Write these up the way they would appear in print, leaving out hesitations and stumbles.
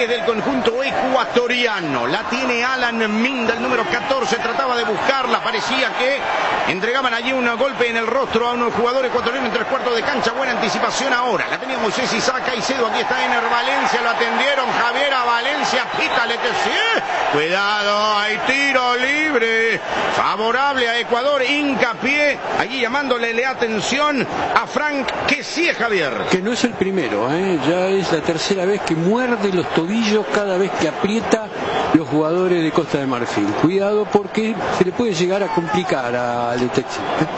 es del conjunto ecuatoriano. La tiene Alan Minda, el número 14, trataba de buscarla, parecía que entregaban allí un golpe en el rostro a un jugador ecuatoriano en 3/4 de cancha. Buena anticipación ahora, la tenía Moisés Isaac Caicedo, aquí está Ener Valencia, lo atendieron, Javier a Valencia, pítale que sí, cuidado, hay tiro libre, favorable a Ecuador, hincapié, allí llamándole atención a Frank Kessie, Javier. Que no es el primero, ya es la tercera vez que muerde los tobillos cada vez que aprieta los jugadores de Costa de Marfil. Cuidado porque se le puede llegar a complicar a Letexi.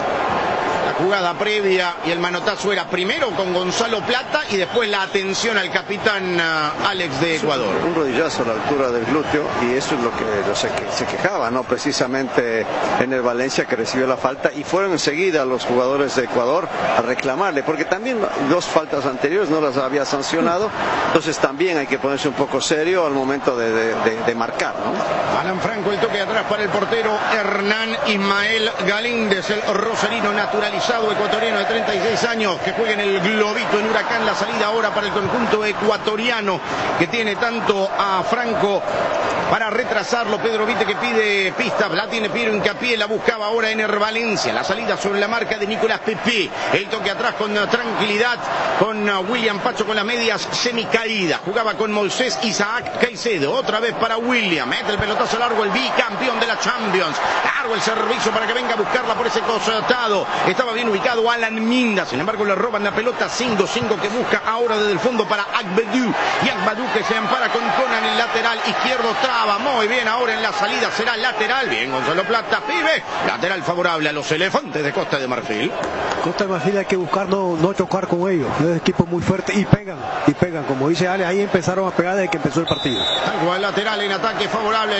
Jugada previa y el manotazo era primero con Gonzalo Plata y después la atención al capitán Alex de Ecuador. Un rodillazo a la altura del glúteo y eso es lo que se quejaba, ¿no? Precisamente Ener Valencia, que recibió la falta, y fueron enseguida los jugadores de Ecuador a reclamarle, porque también dos faltas anteriores no las había sancionado, entonces también hay que ponerse un poco serio al momento de marcar, ¿no? Alan Franco, el toque atrás para el portero Hernán Ismael Galíndez, el rosarino naturalizado ecuatoriano de 36 años, que juega en el globito en Huracán. La salida ahora para el conjunto ecuatoriano, que tiene tanto a Franco para retrasarlo. Pedro Vite, que pide pista, la tiene Piero Hincapié, la buscaba ahora Ener Valencia. La salida sobre la marca de Nicolás Pepe, el toque atrás con tranquilidad, con William Pacho con las medias semicaídas. Jugaba con Moisés Isaac Caicedo, otra vez para William, mete el pelotazo largo, el bicampeón de la Champions. Largo el servicio para que venga a buscarla por ese costado. Estaba bien ubicado Alan Minda, sin embargo le roban la pelota. 5-5 que busca ahora desde el fondo para Agbadou, y Agbadou que se ampara con Conan en lateral izquierdo, traba muy bien ahora en la salida, será lateral. Bien Gonzalo Plata, pibe, lateral favorable a los elefantes de Costa de Marfil. Costa de Marfil hay que buscar no chocar con ellos, es un equipo muy fuerte y pegan, como dice Ale, ahí empezaron a pegar desde que empezó el partido. Algo al lateral en ataque favorable,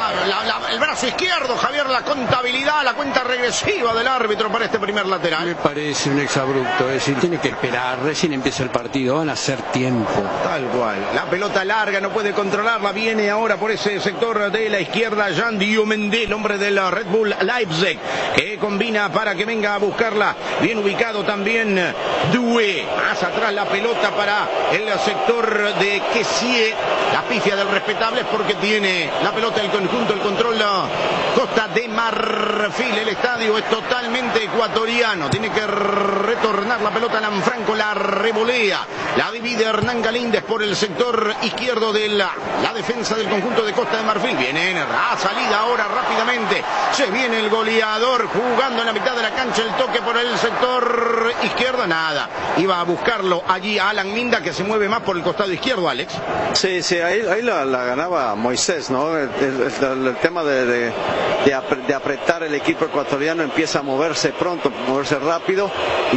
el brazo izquierdo, Javier, la contabilidad, la cuenta regresiva del árbitro para este primer lateral. Me parece un exabrupto, es decir, tiene que esperar, recién empieza el partido, van a hacer tiempo. Tal cual, la pelota larga, no puede controlarla, viene ahora por ese sector de la izquierda Jean Diomandé, el hombre del Red Bull Leipzig, que combina para que venga a buscarla, bien ubicado también Doué, más atrás la pelota para el sector de Kessie, la pifia del respetable es porque tiene la pelota del conjunto, el control Costa de Marfil. El estadio es totalmente ecuatoriano, tiene que retornar la pelota a Lanfranco, la revolea, la divide Hernán Galíndez por el sector izquierdo de la defensa del conjunto de Costa de Marfil. Viene a salida ahora rápidamente, se viene el goleador jugando en la mitad de la cancha, el toque por el sector izquierdo, nada, iba a buscarlo allí a Alan Minda, que se mueve más por el costado izquierdo, Alex. Sí, ahí la ganaba Moisés, ¿no? El tema de apretar el equipo ecuatoriano, empieza a moverse pronto, moverse rápido,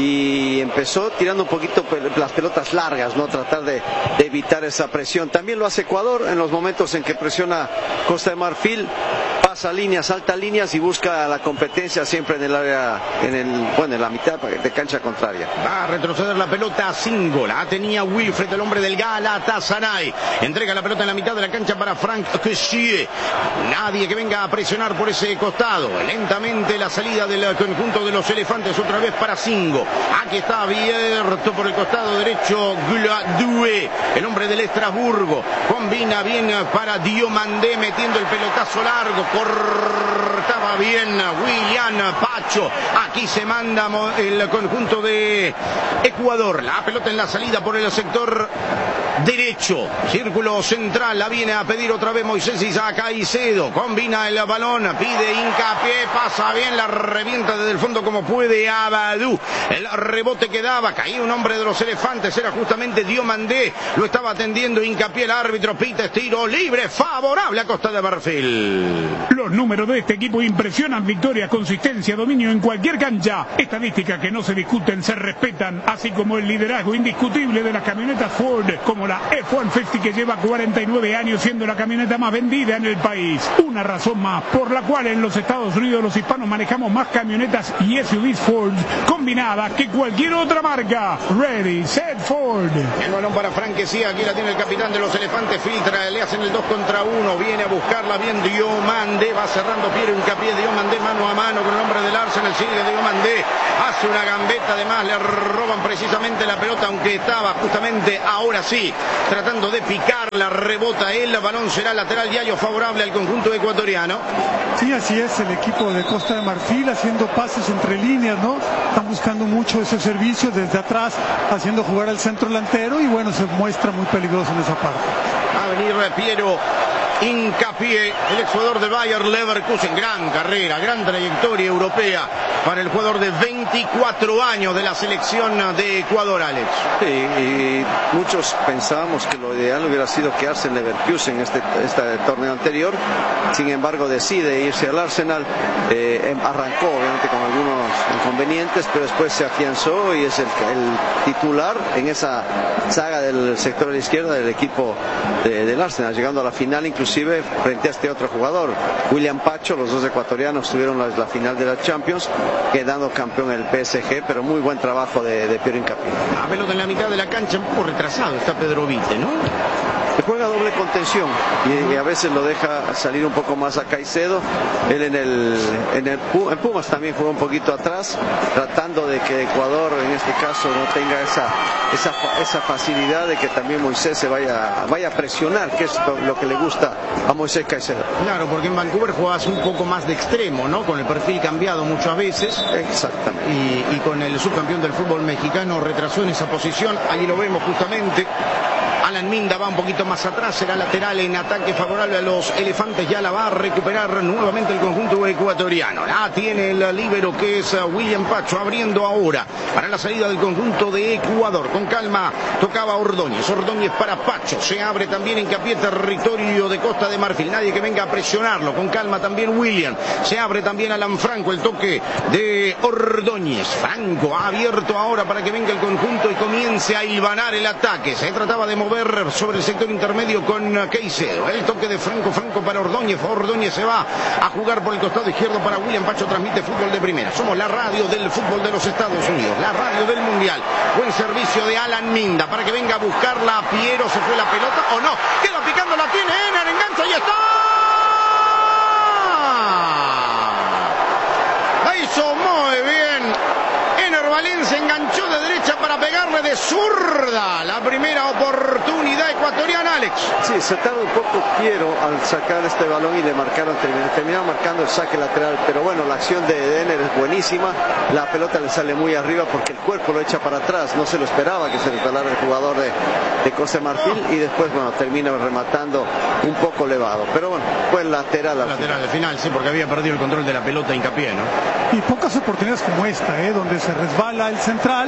y empezó tirando un poquito las pelotas largas, ¿no? Tratar de evitar esa presión. También lo hace Ecuador en los momentos en que presiona Costa de Marfil, pasa líneas, salta líneas y busca la competencia siempre en el área, en la mitad de cancha contraria. Va a retroceder la pelota a Singo, la tenía Wilfred, el hombre del Galatasaray. Entrega la pelota en la mitad de la cancha para Frank Kessie. Nadie que venga a presionar por ese costado. Lentamente la salida del conjunto de los elefantes, otra vez para Singo. Aquí está abierto por el costado derecho Doué, el hombre del Estrasburgo. Combina bien para Diomandé, metiendo el pelotazo largo. Cortaba bien William Pacho. Aquí se manda el conjunto de Ecuador. La pelota en la salida por el sector derecho. Círculo central. La viene a pedir otra vez Moisés Isaac Caicedo. Combina el balón. Pide hincapié. Pasa bien. La revienta desde el fondo como puede Agbadou. El rebote que daba. Caía un hombre de los elefantes. Era justamente Diomandé. Lo estaba atendiendo hincapié el árbitro. Pita tiro libre. Favorable a Costa de Marfil. Los números de este equipo impresionan: victoria, consistencia, dominio en cualquier cancha. Estadísticas que no se discuten, se respetan, así como el liderazgo indiscutible de las camionetas Ford, como la F-150, que lleva 49 años siendo la camioneta más vendida en el país. Una razón más por la cual en los Estados Unidos los hispanos manejamos más camionetas y SUVs Ford combinadas que cualquier otra marca. Ready, set, Ford. El balón para Frank Kessie, aquí la tiene el capitán de los elefantes, filtra, le hacen el 2 contra 1, viene a buscarla bien Diomandé, va cerrando Piero Hincapié, Diomandé mano a mano con el hombre del Arsenal, sigue Diomandé, hace una gambeta, además le roban precisamente la pelota, aunque estaba justamente ahora sí Quique tratando de picarla, rebota el balón, será lateral diario favorable al conjunto ecuatoriano. Sí, así es, el equipo de Costa de Marfil haciendo pases entre líneas, ¿no? Están buscando mucho ese servicio desde atrás, haciendo jugar al centro delantero y bueno, se muestra muy peligroso en esa parte. Va a venir Piero Hincapié, el exjugador del Bayer Leverkusen, gran carrera, gran trayectoria europea para el jugador de 24 años de la selección de Ecuador, Alex. Sí, y muchos pensábamos que lo ideal hubiera sido quedarse en Leverkusen este torneo anterior, sin embargo decide irse al Arsenal, arrancó obviamente con algunos inconvenientes, pero después se afianzó y es el titular en esa saga del sector de la izquierda del equipo del Arsenal, llegando a la final inclusive frente a este otro jugador, William Pacho. Los dos ecuatorianos tuvieron la final de la Champions, quedando campeón el PSG, pero muy buen trabajo de Piero Hincapié. A pelota en la mitad de la cancha, un poco retrasado está Pedro Vite, ¿no? Juega doble contención y a veces lo deja salir un poco más a Caicedo. Él en Pumas también jugó un poquito atrás, tratando de que Ecuador en este caso no tenga esa facilidad de que también Moisés se vaya a presionar, que es lo que le gusta a Moisés Caicedo. Claro, porque en Vancouver jugabas un poco más de extremo, ¿no? Con el perfil cambiado muchas veces. Exactamente. Y con el subcampeón del fútbol mexicano retrasó en esa posición. Allí lo vemos justamente. Alan Minda va un poquito más atrás, será lateral en ataque favorable a los elefantes. Ya la va a recuperar nuevamente el conjunto ecuatoriano. La tiene el líbero que es William Pacho, abriendo ahora para la salida del conjunto de Ecuador. Con calma tocaba Ordóñez para Pacho, se abre también Hincapié, territorio de Costa de Marfil, nadie que venga a presionarlo. Con calma también William, se abre también Alan Franco, el toque de Ordóñez. Franco ha abierto ahora para que venga el conjunto y comience a hilvanar el ataque. Se trataba de mover sobre el sector intermedio con Caicedo. El toque de Franco para Ordóñez. Ordóñez se va a jugar por el costado izquierdo para William Pacho. Transmite fútbol de primera. Somos la radio del fútbol de los Estados Unidos, la radio del Mundial. Buen servicio de Alan Minda para que venga a buscarla. Piero, se fue la pelota o no. Queda picando, la tiene Ener, engancha y está. La hizo muy bien. Ener Valencia enganchó de derecha para pegarle de zurda. La primera oportunidad ecuatoriana, Alex. Sí, se tarda un poco Piero al sacar este balón y le terminaron marcando el saque lateral, pero bueno, la acción de Ener es buenísima. La pelota le sale muy arriba porque el cuerpo lo echa para atrás, no se lo esperaba que se resbalara el jugador de Costa de Marfil y después, bueno, termina rematando un poco elevado, pero bueno, fue el lateral al final, sí, porque había perdido el control de la pelota Hincapié, ¿no? Y pocas oportunidades como esta, donde se resbala el central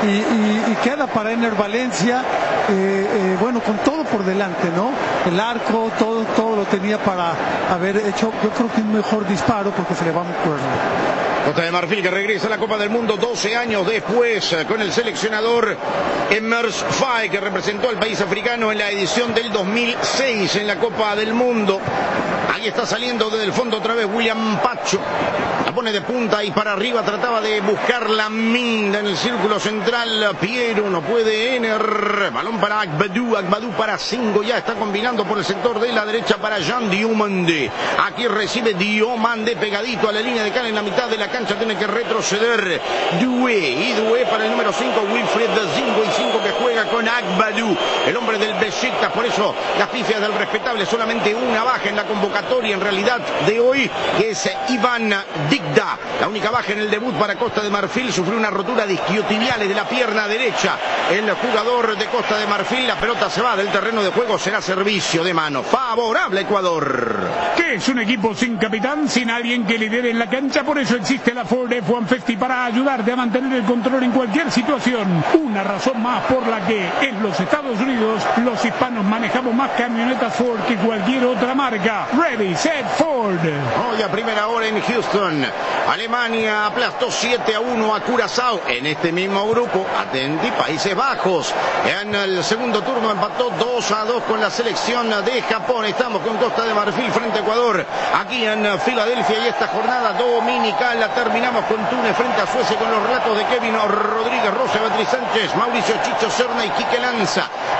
y queda para Ener Valencia, bueno, con todo por delante, ¿no? El arco, todo lo tenía para haber hecho, yo creo que un mejor disparo porque se le va un cuerno. Costa de Marfil que regresa a la Copa del Mundo 12 años después con el seleccionador Emers Faye, que representó al país africano en la edición del 2006 en la Copa del Mundo. Ahí está saliendo desde el fondo otra vez William Pacho. La pone de punta y para arriba, trataba de buscar la Minda en el círculo central. Piero, no puede Ener. Balón para Agbadou para Singo. Ya está combinando por el sector de la derecha para Jean Diomande. Aquí recibe Diomande pegadito a la línea de cal en la mitad de la cancha. Tiene que retroceder Doué. Y Doué para el número 5, Wilfred Zingo. Y 5 que juega con Agbadou, el hombre del Besiktas. Por eso las pifias del respetable. Solamente una baja en la convocatoria en realidad de hoy, que es Iván Digda. La única baja en el debut para Costa de Marfil. Sufrió una rotura de isquiotibiales de la pierna derecha el jugador de Costa de Marfil. La pelota se va del terreno de juego. Será servicio de mano favorable a Ecuador. Que es un equipo sin capitán, sin alguien que lidere en la cancha. Por eso existe la Ford F-150 para ayudarte a mantener el control en cualquier situación. Una razón más por la que en los Estados Unidos los hispanos manejamos más camionetas Ford que cualquier otra marca. Ready, set, Ford. Hoy a primera hora en Houston, Alemania aplastó 7-1 a Curazao. En este mismo grupo, atenti, Países Bajos en el segundo turno empató 2-2 con la selección de Japón. Estamos con Costa de Marfil frente a Ecuador aquí en Filadelfia, y esta jornada dominical la terminamos con Túnez frente a Suecia con los relatos de Kevin Rodríguez, Rosa Beatriz Sánchez, Mauricio Chicho Serna y Quique Lanza. La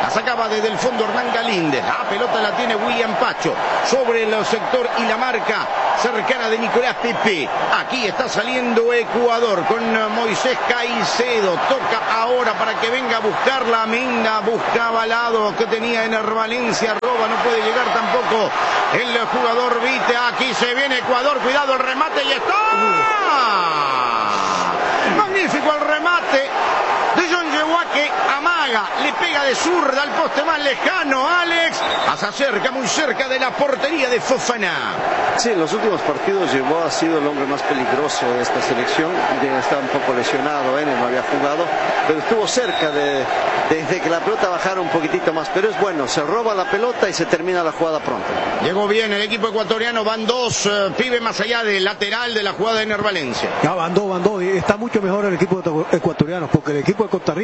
La sacaba desde el fondo Hernán Galíndez. La pelota la tiene William Pacho sobre el sector y la marca cercana de Nicolás Pepe. Aquí está saliendo Ecuador con Moisés Caicedo. Toca ahora para que venga a buscar la Minda. Buscaba al lado que tenía Ener Valencia. Roba, no puede llegar tampoco el jugador Vite. Aquí se viene Ecuador. Cuidado el remate y está. Magnífico el remate de John Yehuá que amaga, le pega de zurda al poste más lejano. Alex se acerca muy cerca de la portería de Fofana. Sí, en los últimos partidos Yehuá ha sido el hombre más peligroso de esta selección. Estaba un poco lesionado, no había jugado, pero estuvo cerca de que la pelota bajara un poquitito más. Pero es bueno, se roba la pelota y se termina la jugada pronto. Llegó bien el equipo ecuatoriano, van dos pibes más allá del lateral de la jugada de Ener Valencia. Ya van dos. Está mucho mejor el equipo ecuatoriano, porque el equipo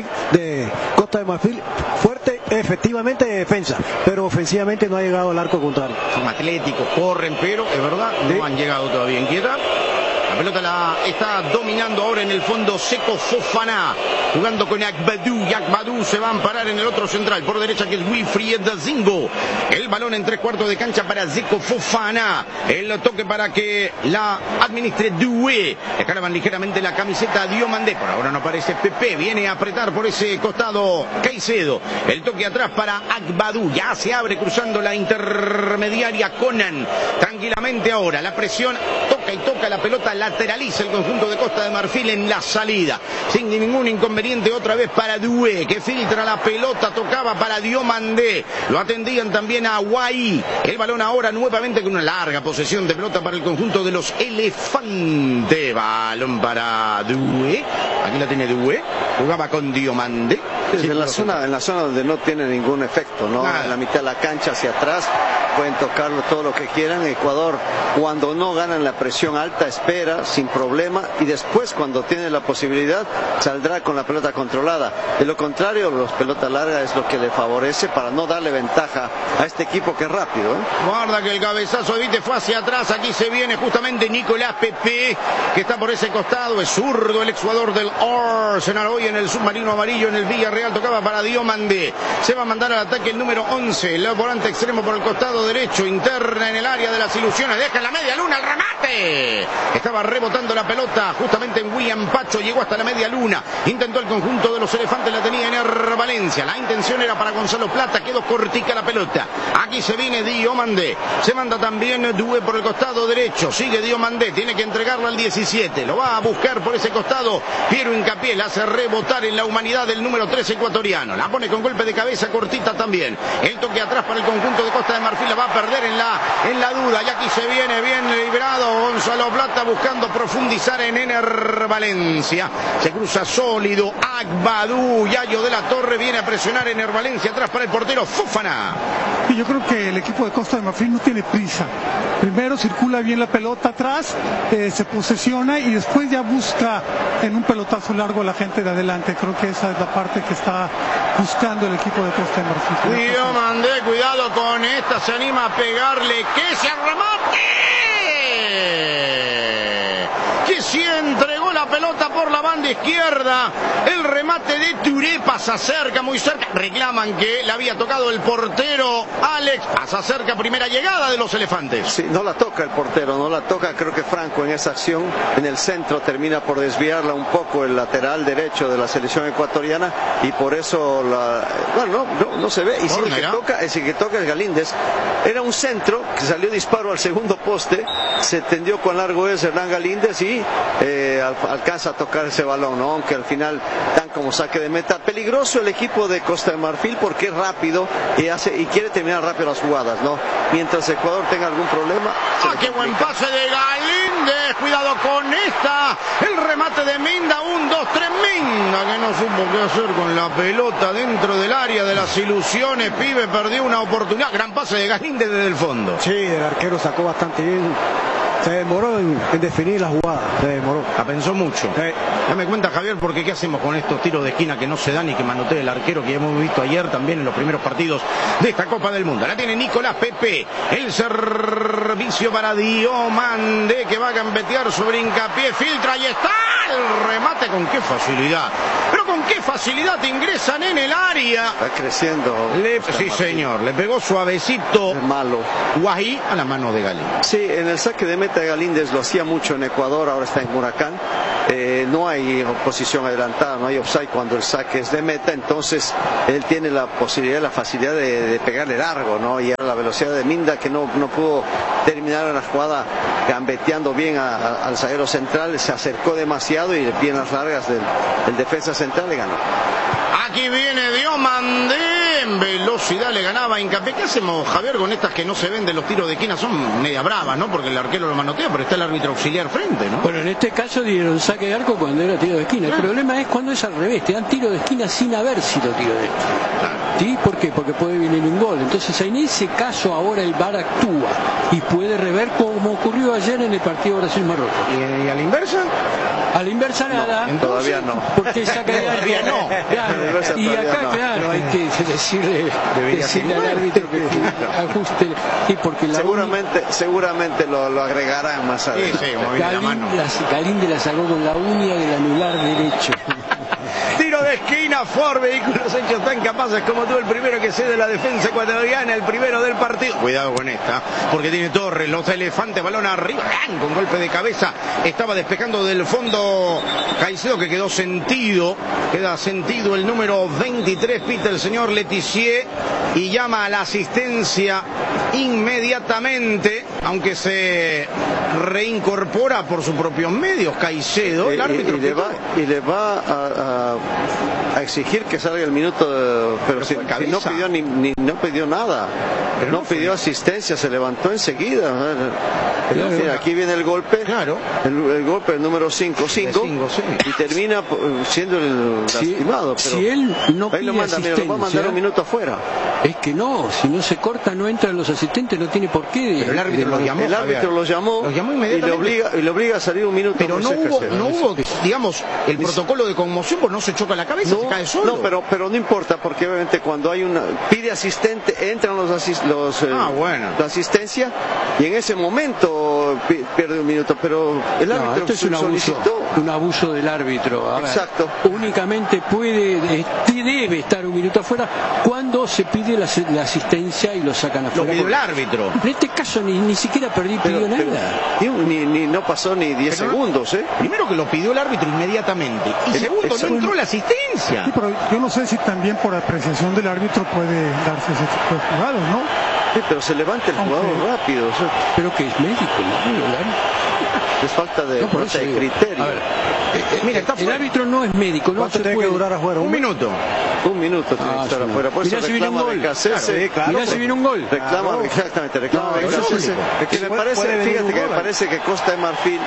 de Costa de Marfil, fuerte efectivamente de defensa, pero ofensivamente no ha llegado al arco contrario. Son atléticos, corren, pero es verdad, no han llegado todavía. Inquieta. La pelota la está dominando ahora en el fondo Seco Fofana, jugando con Agbadou, y Agbadou se va a amparar en el otro central, por derecha que es Wilfried Zingo. El balón en 3/4 de cancha para Seco Fofana. El toque para que la administre Doué. Le cargan ligeramente la camiseta a Diomandé. Por ahora no aparece Pepe, viene a apretar por ese costado Caicedo. El toque atrás para Agbadou, ya se abre cruzando la intermediaria Conan. Tranquilamente ahora, la presión toca y toca la pelota, lateraliza el conjunto de Costa de Marfil en la salida, sin ningún inconveniente otra vez para Doué, que filtra la pelota, tocaba para Diomandé, lo atendían también a Guay. El balón ahora nuevamente con una larga posesión de pelota para el conjunto de los Elefantes. Balón para Doué, aquí la tiene Doué, jugaba con Diomandé. Sí, en la zona donde no tiene ningún efecto, ¿no? En la mitad de la cancha hacia atrás pueden tocarlo todo lo que quieran. Ecuador, cuando no ganan la presión alta, espera sin problema, y después cuando tiene la posibilidad saldrá con la pelota controlada. De lo contrario, los pelotas largas es lo que le favorece para no darle ventaja a este equipo que es rápido, Guarda que el cabezazo de Vite fue hacia atrás. Aquí se viene justamente Nicolás Pepe, que está por ese costado, es zurdo, el exjugador del Arsenal hoy en el submarino amarillo en el Villarreal. Tocaba para Diomandé, se va a mandar al ataque el número 11, el volante extremo por el costado derecho, interna en el área de las ilusiones, deja en la media luna el remate. Estaba rebotando la pelota justamente en William Pacho, llegó hasta la media luna, intentó el conjunto de los Elefantes, la tenía Ener Valencia, la intención era para Gonzalo Plata, quedó cortica la pelota. Aquí se viene Diomandé, se manda también Doué por el costado derecho, sigue Diomandé, tiene que entregarla al 17, lo va a buscar por ese costado Piero Hincapié, la hace rebotar en la humanidad del número 13 ecuatoriano, la pone con golpe de cabeza cortita también, el toque atrás para el conjunto de Costa de Marfil, la va a perder en la duda, y aquí se viene bien librado Gonzalo Plata buscando profundizar en Ener Valencia, se cruza sólido Agbadou, Yayo de la Torre viene a presionar Ener Valencia atrás para el portero Fofana. Y yo creo que el equipo de Costa de Marfil no tiene prisa. Primero circula bien la pelota atrás, se posesiona y después ya busca en un pelotazo largo a la gente de adelante. Creo que esa es la parte que está buscando el equipo de Costa de Marfil. Diomandé, cuidado con esta, se anima a pegarle, que se remate, que se entregó la pelota por la banda izquierda, el remate de Touré, pasa cerca, muy cerca, reclaman que le había tocado el portero Alex, pasa cerca, primera llegada de los Elefantes. Sí, no la toca el portero, no la toca, creo que Franco en esa acción, en el centro termina por desviarla un poco el lateral derecho de la selección ecuatoriana, y por eso no se ve, y sí, el que toca es Galíndez. Era un centro que salió disparo al segundo poste, se tendió con largo Hernán Galíndez y alcanza a tocar ese balón, ¿no? Aunque al final dan como saque de meta. Peligroso el equipo de Costa de Marfil porque es rápido y quiere terminar rápido las jugadas, ¿no? Mientras Ecuador tenga algún problema. ¡Qué buen pase de Galíndez! Cuidado con esta, el remate de Minda, 1, 2, 3, Minda, que no supo qué hacer con la pelota dentro del área de las ilusiones. Pibe perdió una oportunidad, gran pase de Galíndez desde el fondo. Sí, el arquero sacó bastante bien. Se demoró en definir la jugada, se demoró. La pensó mucho. Dame cuenta, Javier, porque ¿qué hacemos con estos tiros de esquina que no se dan y que manotea el arquero, que hemos visto ayer también en los primeros partidos de esta Copa del Mundo? La tiene Nicolás Pepe, el servicio para Diomandé, que va a gambetear sobre Hincapié, filtra y está el remate, con qué facilidad, pero con con qué facilidad ingresan en el área. Está creciendo. Sí, señor, le pegó suavecito Es malo. Guají a la mano de Galíndez. Sí, en el saque de meta de Galíndez lo hacía mucho en Ecuador, ahora está en Huracán. No hay posición adelantada, no hay offside cuando el saque es de meta, entonces él tiene la posibilidad, la facilidad de pegarle largo, ¿no? Y a la velocidad de Minda, que no pudo terminar la jugada gambeteando bien al zaguero central, se acercó demasiado y le piernas largas del defensa central le ganó. Aquí viene Diomandé, en velocidad le ganaba Hincapié. ¿Qué hacemos, Javier, con estas que no se ven de los tiros de esquina? Son media bravas, ¿no? Porque el arquero lo manotea, pero está el árbitro auxiliar frente, ¿no? Bueno, en este caso dieron saque de arco cuando era tiro de esquina. El problema es cuando es al revés, te dan tiro de esquina sin haber sido tiro de esquina. ¿Sí? ¿Por qué? Porque puede venir un gol. Entonces, en ese caso, ahora el VAR actúa y puede rever como ocurrió ayer en el partido Brasil-Marruecos. ¿Y a la inversa? A la inversa nada. Todavía no. Porque saca de arco. Todavía no. Claro. Y acá, no. claro, hay que decirle al árbitro que ajuste. Sí, porque seguramente lo agregarán más adelante. Sí, como viene la mano. Galíndez la sacó con la uña del anular derecho. Tiro de esquina, Ford Vehículos hechos tan capaces como tú, el primero que cede la defensa ecuatoriana, el primero del partido. Cuidado con esta, porque tiene Torres, los elefantes, balón arriba, con golpe de cabeza, estaba despejando del fondo Caicedo, que queda sentido el número 23, pita el señor Letizier y llama a la asistencia inmediatamente, aunque se reincorpora por sus propios medios Caicedo, el árbitro. Y le va a exigir que salga el minuto, pero si no pidió no pidió nada, pero no pidió asistencia, se levantó enseguida. Aquí viene el golpe, claro, el golpe el número 5-5 y termina siendo el lastimado. Pero si él no pide asistencia, lo va a mandar un minuto afuera. Es que no, si no se corta, no entran los asistentes, no tiene por qué. Pero el árbitro lo llamó inmediatamente y le obliga a salir un minuto. Pero no hubo, digamos, el protocolo de conmoción, pues no se choca la cabeza, se cae solo. No, pero no importa, porque obviamente cuando hay pide asistente, entran la asistencia y en ese momento pierde un minuto, pero el árbitro esto es un abuso del árbitro. A ver, exacto. Únicamente debe estar un minuto afuera cuando se pide la asistencia y lo sacan afuera. Lo pidió el árbitro. En este caso ni siquiera pidió nada. No pasó ni 10 segundos. Primero que lo pidió el árbitro inmediatamente y segundo no entró la asistencia. Sí, pero yo no sé si también por apreciación del árbitro puede darse ese tipo de jugadas, ¿no? Sí, pero se levanta el jugador rápido. Pero que es médico, Es falta de criterio. A ver, mira, el árbitro no es médico, no ¿Cuánto se tiene puede que durar afuera? Un minuto. Un minuto tiene que estar afuera. Por eso mirá si viene un gol. Mirá si viene un gol. Reclama Becasese. Me parece que Costa de Marfil,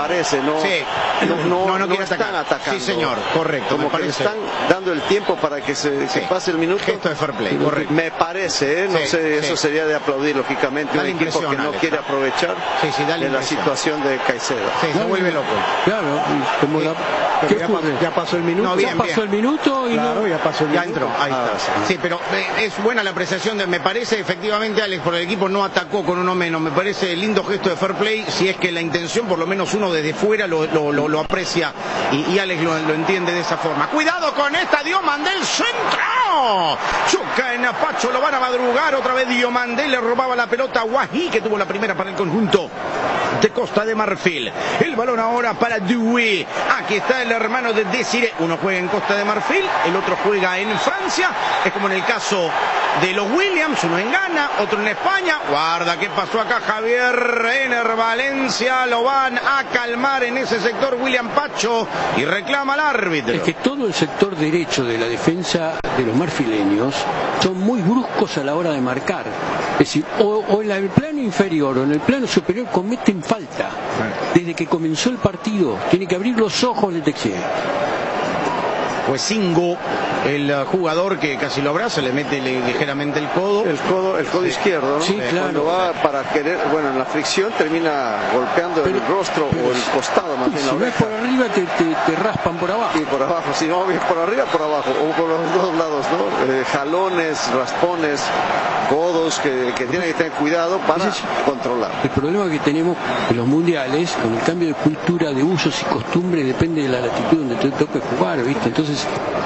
no están atacando. Sí, señor, correcto. Como que le están dando el tiempo para que se pase el minuto. Gesto de fair play, correcto. Me parece, no sé, eso sería de aplaudir, lógicamente, un equipo que no quiere aprovechar de la situación de Caicedo. Sí, se vuelve loco. Claro, como ¿qué ocurre? Ya pasó el minuto. No, bien, ya pasó el minuto y claro, ya pasó el ya minuto. entró, ahí está. Sí, pero es buena la apreciación me parece efectivamente, Alex, por el equipo no atacó con uno menos. Me parece lindo gesto de fair play, si es que la intención, por lo menos uno desde fuera lo aprecia y Alex lo entiende de esa forma. Cuidado con esta, Diomandé del centro. Choca en Apacho, lo van a madrugar otra vez. Diomandé le robaba la pelota a Guají, que tuvo la primera para el conjunto de Costa de Marfil. El balón ahora para Doué. Aquí está el hermano de Desiré. Uno juega en Costa de Marfil, el otro juega en Francia. Es como en el caso de los Williams, uno en Ghana, otro en España. Guarda, ¿qué pasó acá? Javier Renner, Valencia, lo van a calmar en ese sector William Pacho y reclama al árbitro. Es que todo el sector derecho de la defensa de los marfileños son muy bruscos a la hora de marcar. Es decir, o en el plano inferior o en el plano superior cometen falta. Desde que comenzó el partido, tiene que abrir los ojos de Texier. Pues Singo, el jugador que casi lo abraza, le mete ligeramente el codo. El codo izquierdo, ¿no? Sí, claro. Cuando va para querer, en la fricción termina golpeando el rostro o el costado, más bien si la no es oreja. por arriba, te raspan por abajo. Y por abajo, si no bien por arriba, por abajo, o por los dos lados, ¿no? Jalones, raspones, codos, que tienen que tener cuidado para controlar. El problema que tenemos en los mundiales, con el cambio de cultura, de usos y costumbres, depende de la latitud donde te toque jugar, ¿viste? Entonces,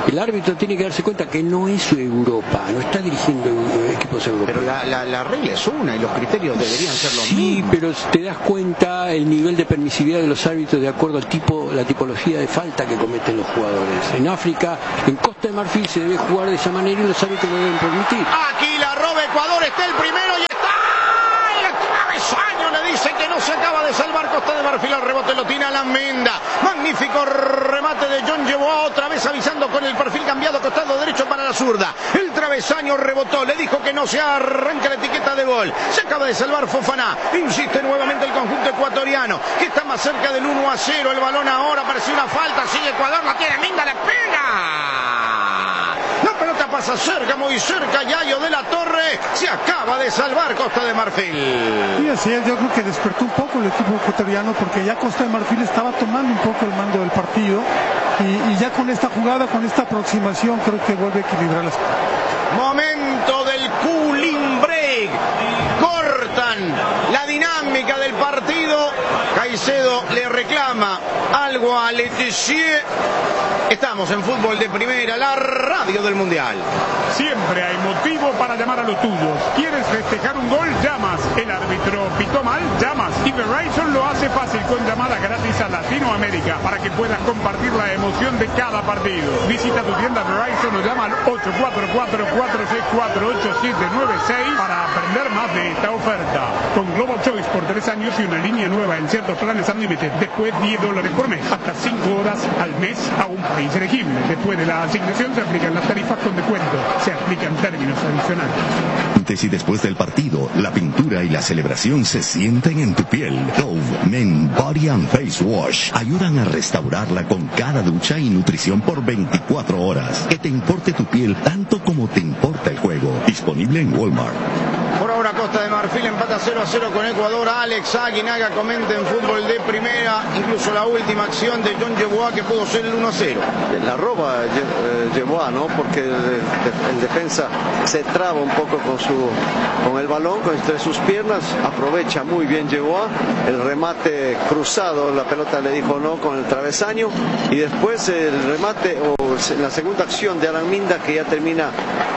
El árbitro tiene que darse cuenta que no es Europa, no está dirigiendo equipos europeos. Pero la regla es una y los criterios deberían ser los mismos. Sí, pero te das cuenta el nivel de permisividad de los árbitros de acuerdo al la tipología de falta que cometen los jugadores. En África, en Costa de Marfil se debe jugar de esa manera y los árbitros lo deben permitir. Aquí la roba Ecuador, está el primero y está el travesaño, le dice que no se acaba de salvar Costa de Marfil, al rebote lo tiene Alan Minda. Magnífico remate de John Yeboah, otra vez avisando con el perfil cambiado, costado derecho para la zurda. El travesaño rebotó, le dijo que no se arranca la etiqueta de gol. Se acaba de salvar Fofana, insiste nuevamente el conjunto ecuatoriano, que está más cerca del 1-0. El balón ahora, parecía una falta, sigue Ecuador, la tiene Minda, le pega. La pelota pasa cerca, muy cerca, Yayo de la Torre, se acaba de salvar Costa de Marfil. Y así es, yo creo que despertó un poco el equipo ecuatoriano, porque ya Costa de Marfil estaba tomando un poco el mando del partido, y ya con esta jugada, con esta aproximación, creo que vuelve a equilibrar las cosas. Momento del cooling break. Cortan la dinámica del partido. Caicedo le reclama algo a Letizier. Estamos en Fútbol de Primera, la radio del Mundial. Siempre hay motivo para llamar a los tuyos. ¿Quieres festejar un gol? Llamas. El árbitro pitó mal, llamas. Y Verizon lo hace fácil con llamadas gratis a Latinoamérica para que puedas compartir la emoción de cada partido. Visita tu tienda Verizon o llama al 844-464-8796 para aprender más de esta oferta. Con Global Choice por 3 años y una línea nueva en ciertos planes Unlimited. Después $10 por mes. Hasta 5 horas al mes a un país elegible. Después de la asignación se aplican las tarifas con descuento. Se aplican términos adicionales. Antes y después del partido, la pintura y la celebración se sienten en tu piel. Dove Men Body and Face Wash ayudan a restaurarla con cada ducha y nutrición por 24 horas. Que te importe tu piel tanto como te importa el juego. Disponible en Walmart. Por ahora Costa de Marfil empata 0-0 con Ecuador. Alex Aguinaga comenta en Fútbol de Primera, incluso la última acción de John Yeboah que pudo ser el 1-0. La roba Yeboah, ¿no? Porque el defensa se traba un poco con el balón, entre sus piernas, aprovecha muy bien Yeboah, el remate cruzado, la pelota le dijo no con el travesaño, y después el remate o la segunda acción de Alan Minda, que ya termina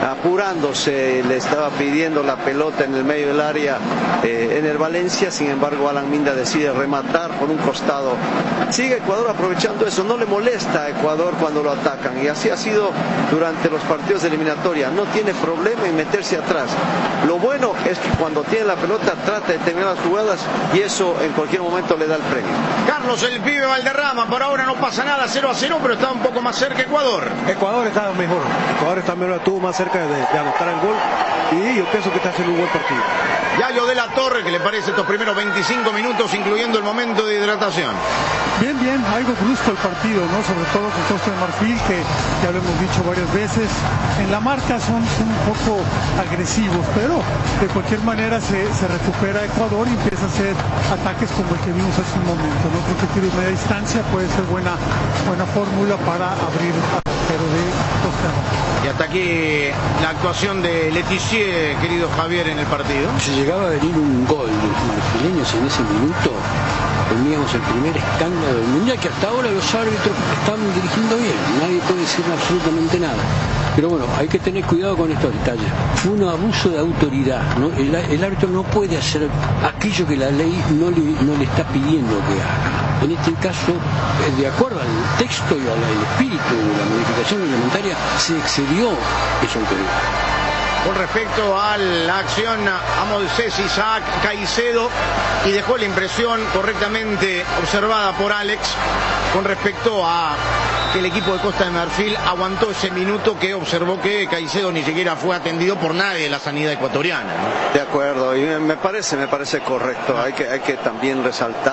apurándose, le estaba pidiendo la pelota en el medio del área en el Valencia. Sin embargo, Alan Minda decide rematar por un costado. Sigue Ecuador aprovechando eso, no le molesta a Ecuador cuando lo atacan, y así ha sido durante los partidos de eliminatoria. No tiene problema en meterse atrás. Lo bueno es que cuando tiene la pelota trata de terminar las jugadas, y eso en cualquier momento le da el premio. Carlos, el pibe Valderrama, por ahora no pasa nada, 0-0, pero está un poco más cerca Ecuador. Ecuador está mejor, estuvo más cerca de anotar el gol, y yo pienso que está haciendo un buen partido. Yayo de la Torre, ¿qué le parece estos primeros 25 minutos, incluyendo el momento de hidratación? Bien, algo brusco el partido, ¿no? Sobre todo con Costa de Marfil, que ya lo hemos dicho varias veces. En la marca son un poco agresivos, pero de cualquier manera se recupera Ecuador y empieza a hacer ataques como el que vimos hace un momento, ¿no? Creo que tiro de media distancia puede ser buena fórmula para abrir al arquero de Costa de Marfil. Y hasta aquí la actuación de Letizier, querido Javier, en el partido. Si llegaba a venir un gol de los marfileños en ese minuto, teníamos el primer escándalo del Mundial, que hasta ahora los árbitros están dirigiendo bien, nadie puede decir absolutamente nada. Pero bueno, hay que tener cuidado con estos detalles. Fue un abuso de autoridad, ¿no? El árbitro no puede hacer aquello que la ley no le está pidiendo que haga. En este caso, de acuerdo al texto y al espíritu de la modificación reglamentaria, se excedió esa autoridad. Con respecto a la acción a Moisés Isaac Caicedo, y dejó la impresión correctamente observada por Alex con respecto a que el equipo de Costa de Marfil aguantó ese minuto que observó que Caicedo ni siquiera fue atendido por nadie de la sanidad ecuatoriana, ¿no? De acuerdo, y me parece correcto. Hay que también resaltar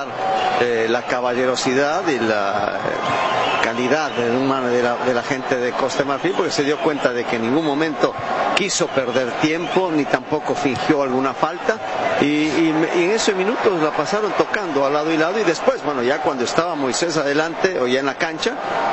la caballerosidad y la calidad de la gente de Costa de Marfil, porque se dio cuenta de que en ningún momento quiso perder tiempo, ni tampoco fingió alguna falta, y en esos minutos la pasaron tocando a lado y lado, y después, bueno, ya cuando estaba Moisés adelante o ya en la cancha,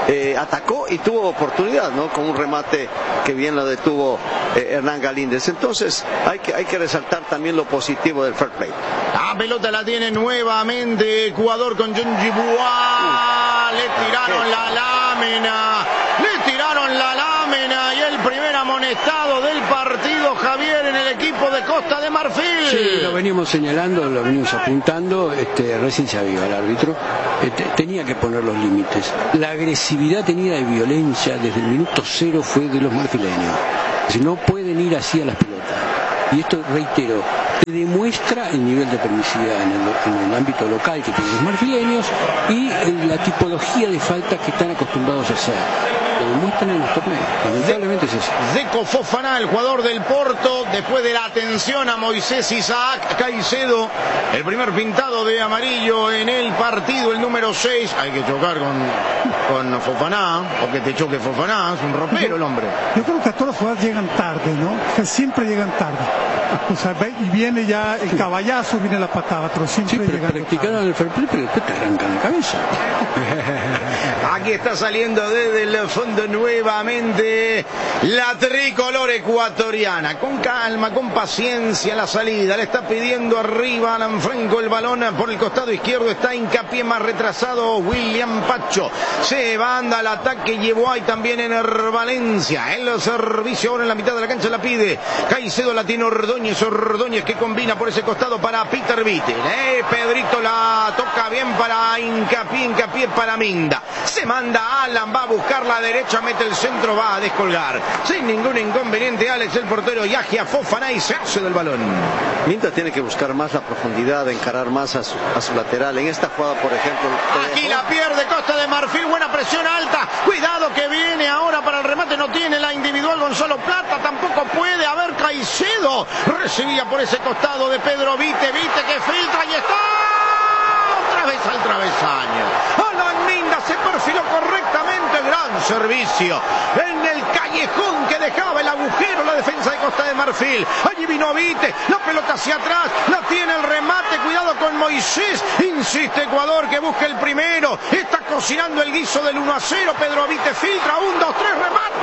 atacó y tuvo oportunidad, ¿no? Con un remate que bien lo detuvo Hernán Galíndez. Entonces hay que resaltar también lo positivo del fair play. La pelota la tiene nuevamente Ecuador con John Yeboah. le tiraron la lámina. Le tiraron la lámina y el primer amonestado del partido, Javier, en el equipo de Costa de Marfil. Sí, lo venimos señalando, lo venimos apuntando, recién se aviva el árbitro, tenía que poner los límites. La agresividad tenida de violencia desde el minuto 0 fue de los marfileños. Si no pueden ir así a las pelotas. Y esto, reitero, demuestra el nivel de permisividad en el ámbito local que tienen los marfileños y la tipología de faltas que están acostumbrados a hacer. Lo demuestran en los torneos. Lamentablemente es eso. Dzeko Fofana, el jugador del Porto, después de la atención a Moisés Isaac Caicedo, el primer pintado de amarillo en el partido, el número 6. Hay que chocar con Fofana, o que te choque Fofana, es un ropero el hombre. Yo creo que a todas las jugadas llegan tarde, ¿no? Que siempre llegan tarde. O sea, y viene ya el caballazo, viene la patada, pero siempre llegan tarde. Practicaron el fair play, pero después te arrancan la cabeza. Aquí está saliendo desde el fondo nuevamente la tricolor ecuatoriana. Con calma, con paciencia la salida. Le está pidiendo arriba Alan Franco el balón. Por el costado izquierdo está Hincapié, más retrasado William Pacho. Se banda al ataque, llevó ahí también en Valencia. El servicio ahora en la mitad de la cancha la pide Caicedo, la tiene Ordóñez que combina por ese costado para Peter Vite. Pedrito la toca bien para Hincapié para Minda. Se manda Alan, va a buscar la derecha, mete el centro, va a descolgar. Sin ningún inconveniente, Alex, el portero Yahia Fofana, y se hace del balón. Minda tiene que buscar más la profundidad, encarar más a su lateral. En esta jugada, por ejemplo... Aquí la pierde Costa de Marfil, buena presión alta. Cuidado que viene ahora para el remate, no tiene la individual Gonzalo Plata, tampoco puede haber Caicedo. Recibía por ese costado de Pedro Vite que filtra y está otra vez al travesaño. Alan Minda se perfiló correctamente, gran servicio en el callejón que dejaba el agujero la defensa de Costa de Marfil. Allí vino Vite, la pelota hacia atrás, la tiene el remate, cuidado con Moisés, insiste Ecuador que busque el primero, está cocinando el guiso del 1-0, Pedro Vite filtra, 1, 2, 3,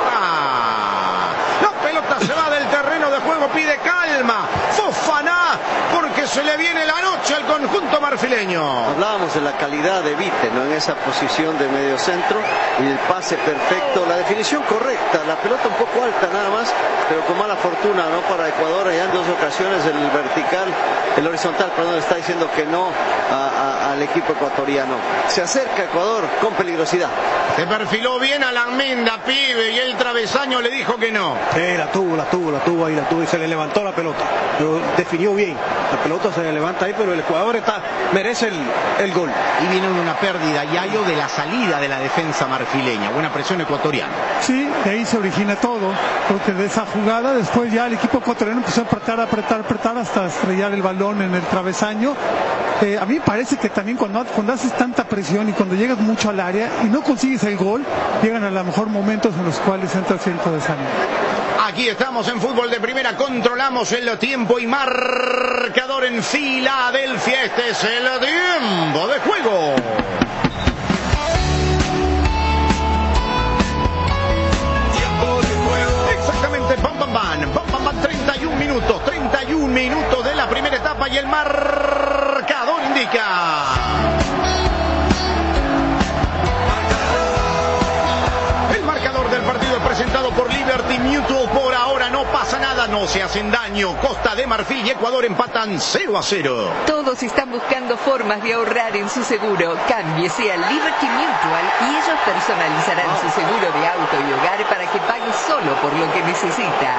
remata. La pelota se va del terreno de juego, pide calma Fofana, porque se le viene la noche al conjunto marfileño. Hablábamos de la calidad de Vite, ¿no? En esa posición de medio centro, y el pase perfecto, la definición correcta, la pelota un poco alta nada más, pero con mala fortuna, ¿no? Para Ecuador, allá en 2 ocasiones el horizontal, perdón, está diciendo que no al equipo ecuatoriano. Se acerca Ecuador con peligrosidad. Se perfiló bien a la Minda, pibe, y el travesaño le dijo que no. La tuvo y se le levantó la pelota, pero definió bien. La pelota se le levanta ahí, pero el Ecuador merece el gol. Y viene una pérdida, Yayo, de la salida de la defensa marfileña. Buena presión ecuatoriana. Sí, de ahí se origina todo, porque de esa jugada después ya el equipo ecuatoriano empezó a apretar hasta estrellar el balón en el travesaño. A mí me parece que también cuando haces tanta presión y cuando llegas mucho al área y no consigues el gol, llegan a lo mejor momentos en los cuales entra cierto desánimo. Aquí estamos en fútbol de primera, controlamos el tiempo y marcador en Filadelfia. Este es el tiempo de juego. Exactamente, pam, 31 minutos de la primera etapa y el marcador indica... del partido presentado por Liberty Mutual. Por ahora no pasa nada, no se hacen daño. Costa de Marfil y Ecuador empatan 0-0. Todos están buscando formas de ahorrar en su seguro. Cámbiese a Liberty Mutual y ellos personalizarán su seguro de auto y hogar para que pague solo por lo que necesita.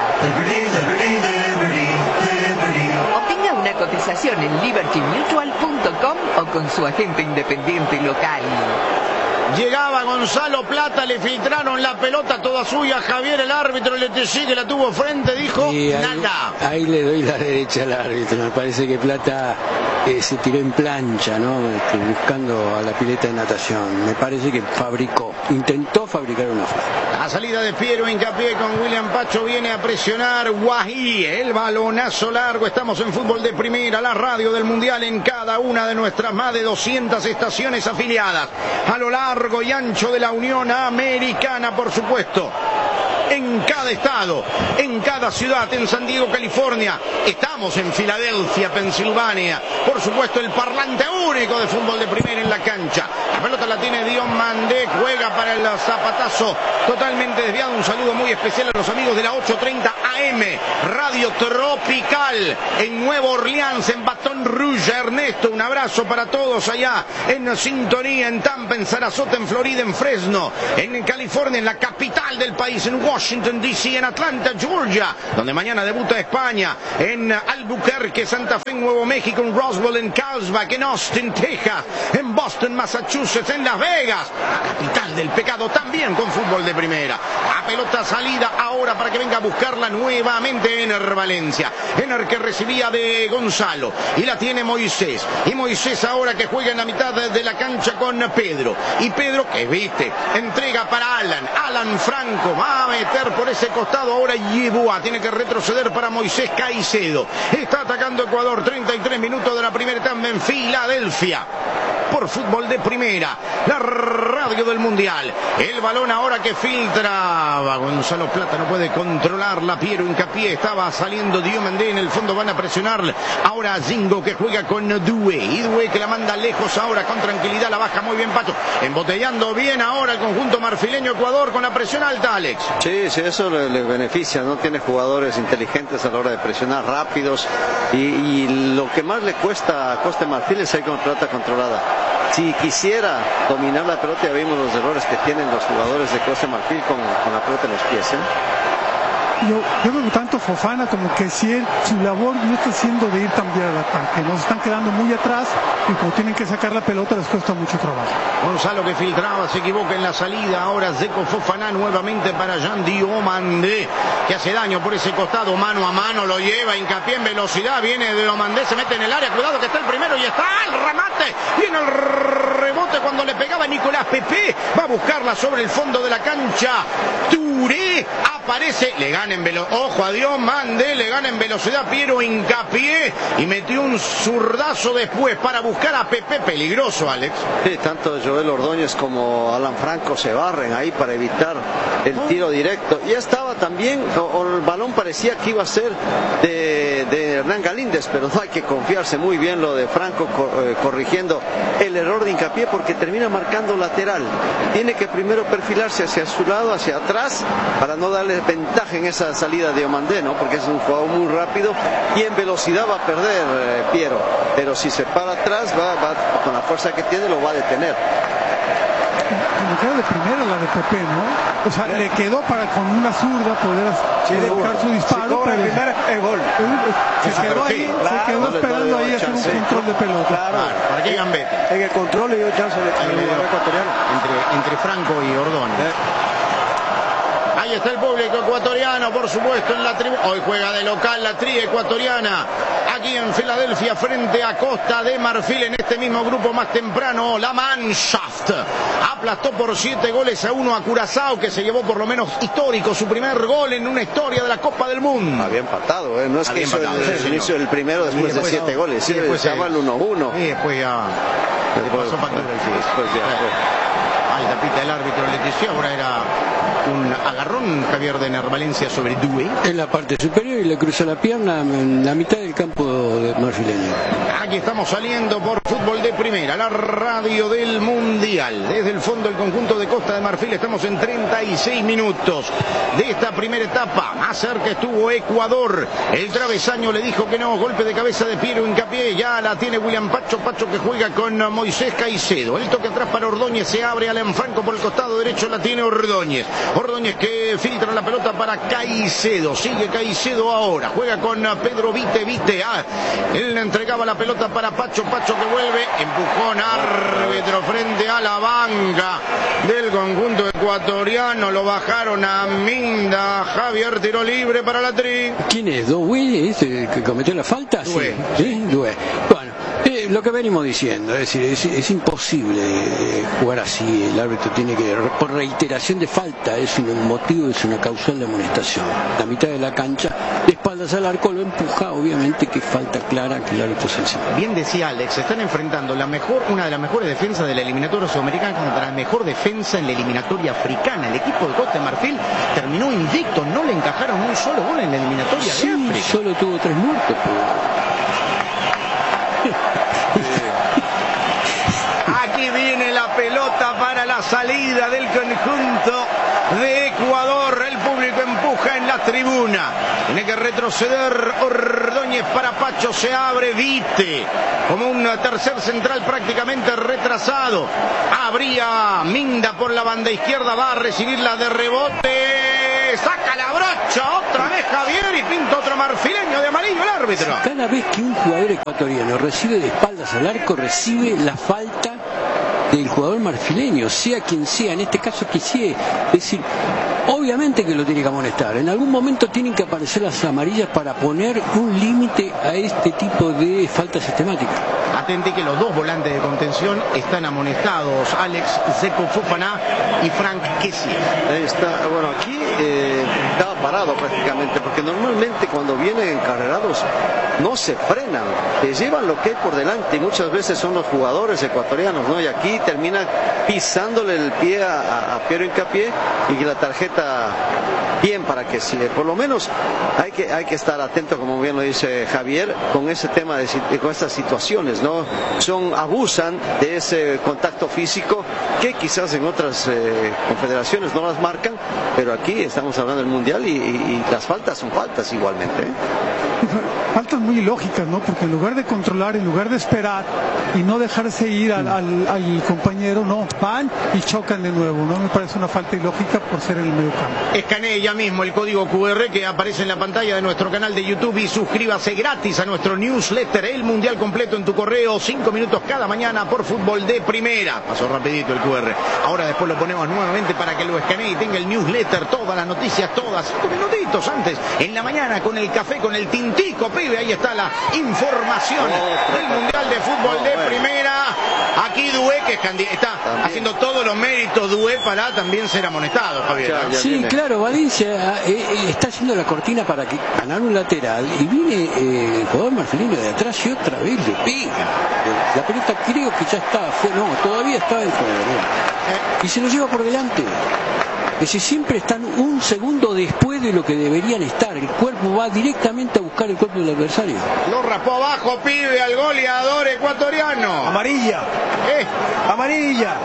Obtenga una cotización en libertymutual.com o con su agente independiente local. Llegaba Gonzalo Plata, le filtraron la pelota toda suya. Javier, el árbitro, le sigue, la tuvo frente, dijo nada. Ahí le doy la derecha al árbitro. Me parece que Plata se tiró en plancha, ¿no? Buscando a la pileta de natación. Me parece que intentó fabricar una falta. La salida de Piero Hincapié con William Pacho, viene a presionar Guají, el balonazo largo. Estamos en fútbol de primera, la radio del mundial en cada una de nuestras más de 200 estaciones afiliadas a lo largo y ancho de la Unión Americana, por supuesto. en cada estado, en cada ciudad, en San Diego, California. Estamos en Filadelfia, Pensilvania. Por supuesto, el parlante único de fútbol de primera en la cancha. La pelota la tiene Diomandé, juega para el zapatazo totalmente desviado. Un saludo muy especial a los amigos de la 830 AM, Radio Tropical, en Nueva Orleans, en Baton Rouge. Ernesto, un abrazo para todos allá en sintonía, en Tampa, en Sarasota, en Florida, en Fresno, en California, en la capital del país, en Washington DC, en Atlanta, Georgia, donde mañana debuta España, en Albuquerque, Santa Fe, en Nuevo México, en Roswell, en Carlsbad, en Austin, Texas, en Boston, Massachusetts, en Las Vegas, la capital del pecado, también con fútbol de primera. La pelota salida ahora para que venga a buscarla nuevamente Ener Valencia. Ener que recibía de Gonzalo y la tiene Moisés. Y Moisés ahora que juega en la mitad de la cancha con Pedro. Y Pedro que viste, entrega para Alan. Alan Franco va a meter por ese costado ahora Yeboah. Tiene que retroceder para Moisés Caicedo. Está atacando Ecuador. 33 minutos de la primera etapa en Filadelfia. Por fútbol de primera, la radio del mundial. El balón ahora que filtraba Gonzalo Plata, no puede controlarla. Piero Hincapié, estaba saliendo Diomandé, en el fondo van a presionar ahora a Zingo que juega con Due, y Due que la manda lejos ahora con tranquilidad, la baja muy bien Pacho, embotellando bien ahora el conjunto marfileño Ecuador con la presión alta, Alex. Sí, eso le beneficia, no tiene jugadores inteligentes a la hora de presionar, rápidos, y lo que más le cuesta a Costa de Marfil es ir con pelota controlada. Si quisiera dominar la pelota, ya vimos los errores que tienen los jugadores de Costa de Marfil con la pelota en los pies, Yo creo que tanto Fofana como que si su labor no está siendo de ir también al ataque, nos están quedando muy atrás y como tienen que sacar la pelota les cuesta mucho trabajo. Gonzalo que filtraba, se equivoca en la salida, ahora Zeco Fofana nuevamente para Jean Diomandé, que hace daño por ese costado, mano a mano, lo lleva, Hincapié en velocidad, viene Diomandé, se mete en el área, cuidado que está el primero y está el remate, viene el rebote cuando le pegaba Nicolás Pepe, va a buscarla sobre el fondo de la cancha, Touré aparece, le gana en velocidad, ojo a Diomandé, le gana en velocidad Piero Hincapié y metió un zurdazo después para buscar a Pepe, peligroso, Alex. Sí, tanto Joel Ordóñez como Alan Franco se barren ahí para evitar el tiro directo. Ya estaba también, o el balón parecía que iba a ser de Hernán Galíndez, pero no hay que confiarse, muy bien lo de Franco corrigiendo el error de Hincapié porque termina marcando lateral. Tiene que primero perfilarse hacia su lado, hacia atrás, para no darle ventaja en esa salida de Diomandé, ¿no? Porque es un jugador muy rápido y en velocidad va a perder Piero, pero si se para atrás va con la fuerza que tiene lo va a detener. Me quedó de primera la de Pepe, ¿no? O sea, le quedó para con una zurda poder buscar su disparo, pero el gol. Se quedó ahí, se quedó esperando ahí hacer un control de pelota. Claro, para que Gambete. En el control le dio chance al ecuatoriano. Entre Franco y Ordóñez. Ahí está el público ecuatoriano, por supuesto, en la tribuna. Hoy juega de local la tri ecuatoriana. Aquí en Filadelfia, frente a Costa de Marfil, en este mismo grupo más temprano, la Mannschaft aplastó por 7-1 a Curazao, que se llevó por lo menos histórico su primer gol en una historia de la Copa del Mundo. Había empatado, no es que hizo el primero después de 7 goles, sí, estaba el 1-1. Y después ya pasó factura el fútbol. Ahí tapita el árbitro Leticia, ahora era un agarrón Javier de Ener Valencia sobre Due. En la parte superior y le cruzó la pierna en la mitad del campo de marfileño. Aquí estamos saliendo por fútbol de primera, la radio del mundial. Desde el fondo del conjunto de Costa de Marfil estamos en 36 minutos de esta primera etapa. Más cerca estuvo Ecuador. El travesaño le dijo que no. Golpe de cabeza de Piero Hincapié. Ya la tiene William Pacho. Pacho que juega con Moisés Caicedo. El toque atrás para Ordóñez. Se abre Alan Franco por el costado derecho. La tiene Ordóñez. Ordóñez que filtra la pelota para Caicedo. Sigue Caicedo ahora. Juega con Pedro Vite. Él le entregaba la pelota para Pacho. Pacho que vuelve. Empujón árbitro frente a la banca del conjunto ecuatoriano. Lo bajaron a Minda. Javier tiró libre para la tri. ¿Quién es? ¿Due? ¿Es el que cometió la falta? Due. Sí, Due. Bueno, Sí, lo que venimos diciendo, es decir, es imposible jugar así. El árbitro tiene que, por reiteración de falta, es un motivo, es una causal de amonestación. La mitad de la cancha, de espaldas al arco, lo empuja, obviamente que falta clara, que el árbitro se encima. Bien decía Alex, se están enfrentando una de las mejores defensas de la eliminatoria sudamericana contra la mejor defensa en la eliminatoria africana. El equipo de Costa de Marfil terminó invicto, no le encajaron un solo gol en la eliminatoria de África. Solo tuvo 3 muertos, Aquí viene la pelota para la salida del conjunto de Ecuador. El público empuja en la tribuna. Tiene que retroceder Ordóñez para Pacho. Se abre Vite como un tercer central prácticamente retrasado. Abría Minda por la banda izquierda. Va a recibirla de rebote. Saca la brocha. Otra vez Javier y pinta otro marfileño de amarillo el árbitro. Cada vez que un jugador ecuatoriano recibe de espaldas al arco, recibe la falta del jugador marfileño, sea quien sea, en este caso que sí, es decir, obviamente que lo tiene que amonestar, en algún momento tienen que aparecer las amarillas para poner un límite a este tipo de falta sistemática. Atente que los dos volantes de contención están amonestados, Alex Zeko Fofana y Frank Kessié. Ahí está, bueno, aquí estaba parado prácticamente, porque normalmente cuando vienen encarrerados no se frenan, llevan lo que hay por delante y muchas veces son los jugadores ecuatorianos, ¿no? Y aquí termina pisándole el pie a Piero Hincapié y la tarjeta bien para que sí, por lo menos hay que estar atento, como bien lo dice Javier, con ese tema con estas situaciones, ¿no? Abusan de ese contacto físico que quizás en otras confederaciones no las marcan, pero aquí estamos hablando del mundial y las faltas son faltas igualmente, ¿eh? Faltas muy ilógicas, ¿no? Porque en lugar de controlar, en lugar de esperar y no dejarse ir al compañero, no, van y chocan de nuevo, ¿no? Me parece una falta ilógica por ser en el medio campo. Escanee ya mismo el código QR que aparece en la pantalla de nuestro canal de YouTube y suscríbase gratis a nuestro newsletter, el mundial completo en tu correo, 5 minutos cada mañana por Fútbol de Primera. Pasó rapidito el QR. Ahora después lo ponemos nuevamente para que lo escanee y tenga el newsletter, todas las noticias, todas, 5 minutitos antes, en la mañana con el café, con el tintico, pibe, ahí está la información del mundial de Fútbol de Primera. Aquí Dué, que está haciendo todos los méritos, Dué, para también ser amonestado, Javier. Sí, claro, Valencia está haciendo la cortina para ganar un lateral y viene el jugador marfileño de atrás y otra vez le pega. La pelota creo que ya está, todavía está dentro de la y se lo lleva por delante. Es decir, siempre están un segundo después de lo que deberían estar. El cuerpo va directamente a buscar el cuerpo del adversario. Lo raspó abajo, pibe, al goleador ecuatoriano. Amarilla. Amarilla.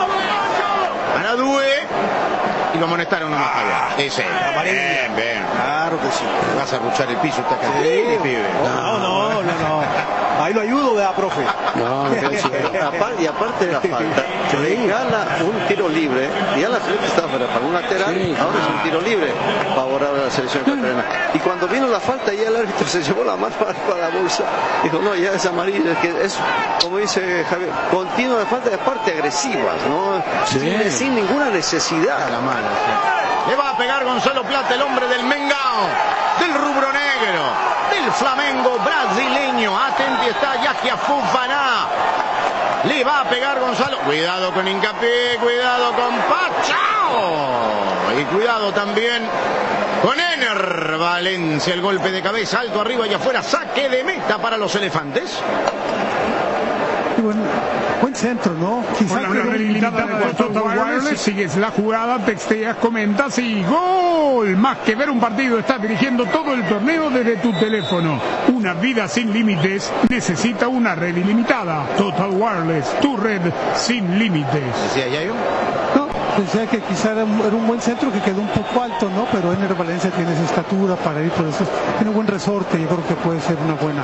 Ana Dué. Y lo amonestaron nomás, Javier. Ese. Amarilla. Bien. Claro que sí. Vas a ruchar el piso, está acá. Sí, pibe. No. Ahí lo ayudo, ¿verdad, profe? No, y aparte de la falta, regala un tiro libre, ya la frente estaba para un lateral, ahora es un tiro libre favorable a la selección ecuatoriana. Y cuando vino la falta, ya el árbitro se llevó la mano para la bolsa, dijo, no, ya es amarilla, que es, como dice Javier, continua de falta de parte agresivas, ¿no? Sin ninguna necesidad. La mano, sí. Le va a pegar Gonzalo Plata, el hombre del Mengao, del rubro negro, del Flamengo brasileño. Atenti está Yahia Fofana. Le va a pegar Gonzalo. Cuidado con Hincapié, cuidado con Pachao. Y cuidado también con Ener Valencia. El golpe de cabeza, alto arriba y afuera. Saque de meta para los elefantes. Buen centro, ¿no? Con la red ilimitada de Total Wireless, sigues la jugada, texteas, comentas y ¡gol! Más que ver un partido, estás dirigiendo todo el torneo desde tu teléfono. Una vida sin límites necesita una red ilimitada. Total Wireless, tu red sin límites. ¿Decía Yayo? No, pensé que quizá era un buen centro que quedó un poco alto, ¿no? Pero Ener Valencia tiene esa estatura para ir por eso. Tiene buen resorte, yo creo que puede ser una buena.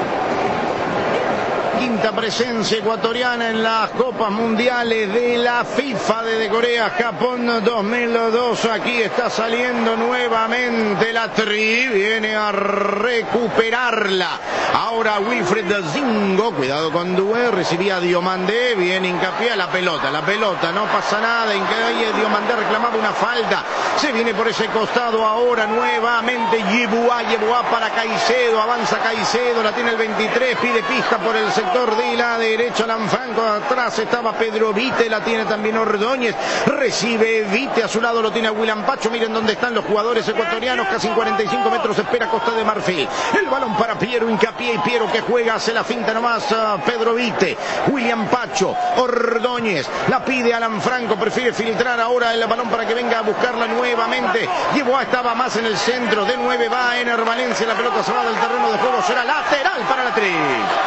Quinta presencia ecuatoriana en las Copas Mundiales de la FIFA desde Corea, Japón 2002. Aquí está saliendo nuevamente la Tri, viene a recuperarla. Ahora ahora Wilfred Zingo, cuidado con Doué, recibía Diomandé, bien hincapié a la pelota, no pasa nada, Diomandé reclamaba una falta, se viene por ese costado ahora nuevamente Yeboah para Caicedo, avanza Caicedo, la tiene el 23, pide pista por el sector de la derecha, Lanfranco, atrás estaba Pedro Vite, la tiene también Ordóñez, recibe Vite, a su lado lo tiene a William Pacho, miren dónde están los jugadores ecuatorianos, casi en 45 metros espera Costa de Marfil, el balón para Piero Hincapié y Piero que juega, hace la finta nomás a Pedro Vite, William Pacho, Ordóñez, la pide a Lanfranco, prefiere filtrar ahora el balón para que venga a buscarla nuevamente, Yeboah estaba más en el centro, de 9 va Ener Valencia, la pelota se va del terreno de juego, será lateral para la Tri.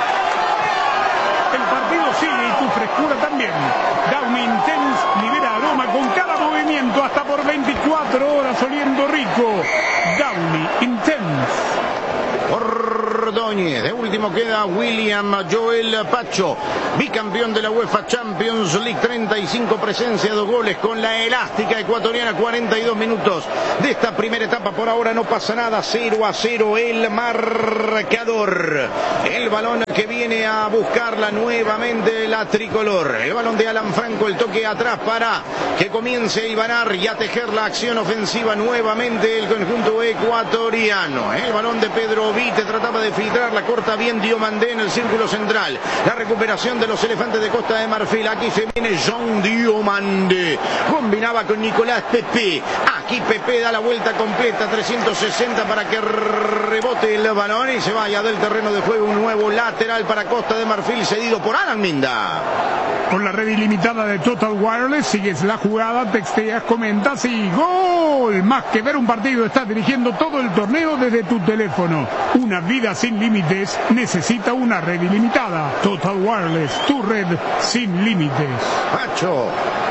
El partido sigue y tu frescura también. Downy Intense libera aroma con cada movimiento hasta por 24 horas oliendo rico. Downy Intense. Ordóñez, de último queda William Joel Pacho, bicampeón de la UEFA Champions League, 35 presencias, 2 goles con la elástica ecuatoriana, 42 minutos de esta primera etapa, por ahora no pasa nada, 0-0 el marcador, el balón que viene a buscarla nuevamente la tricolor, el balón de Alan Franco, el toque atrás para que comience a hilvanar y a tejer la acción ofensiva nuevamente el conjunto ecuatoriano, el balón de Pedro Vite trataba de filtrar, la corta bien Diomandé en el círculo central, la recuperación de los elefantes de Costa de Marfil, aquí se viene Jean Diomandé, combinaba con Nicolás Pepe, aquí Pepe da la vuelta completa, 360 para que rebote el balón y se vaya del terreno de juego, un nuevo lateral para Costa de Marfil cedido por Alan Minda. Con la red ilimitada de Total Wireless sigues la jugada, texteas, comentas y ¡gol! Más que ver un partido, estás dirigiendo todo el torneo desde tu teléfono. Una vida sin límites necesita una red ilimitada. Total Wireless, tu red sin límites. Pacho,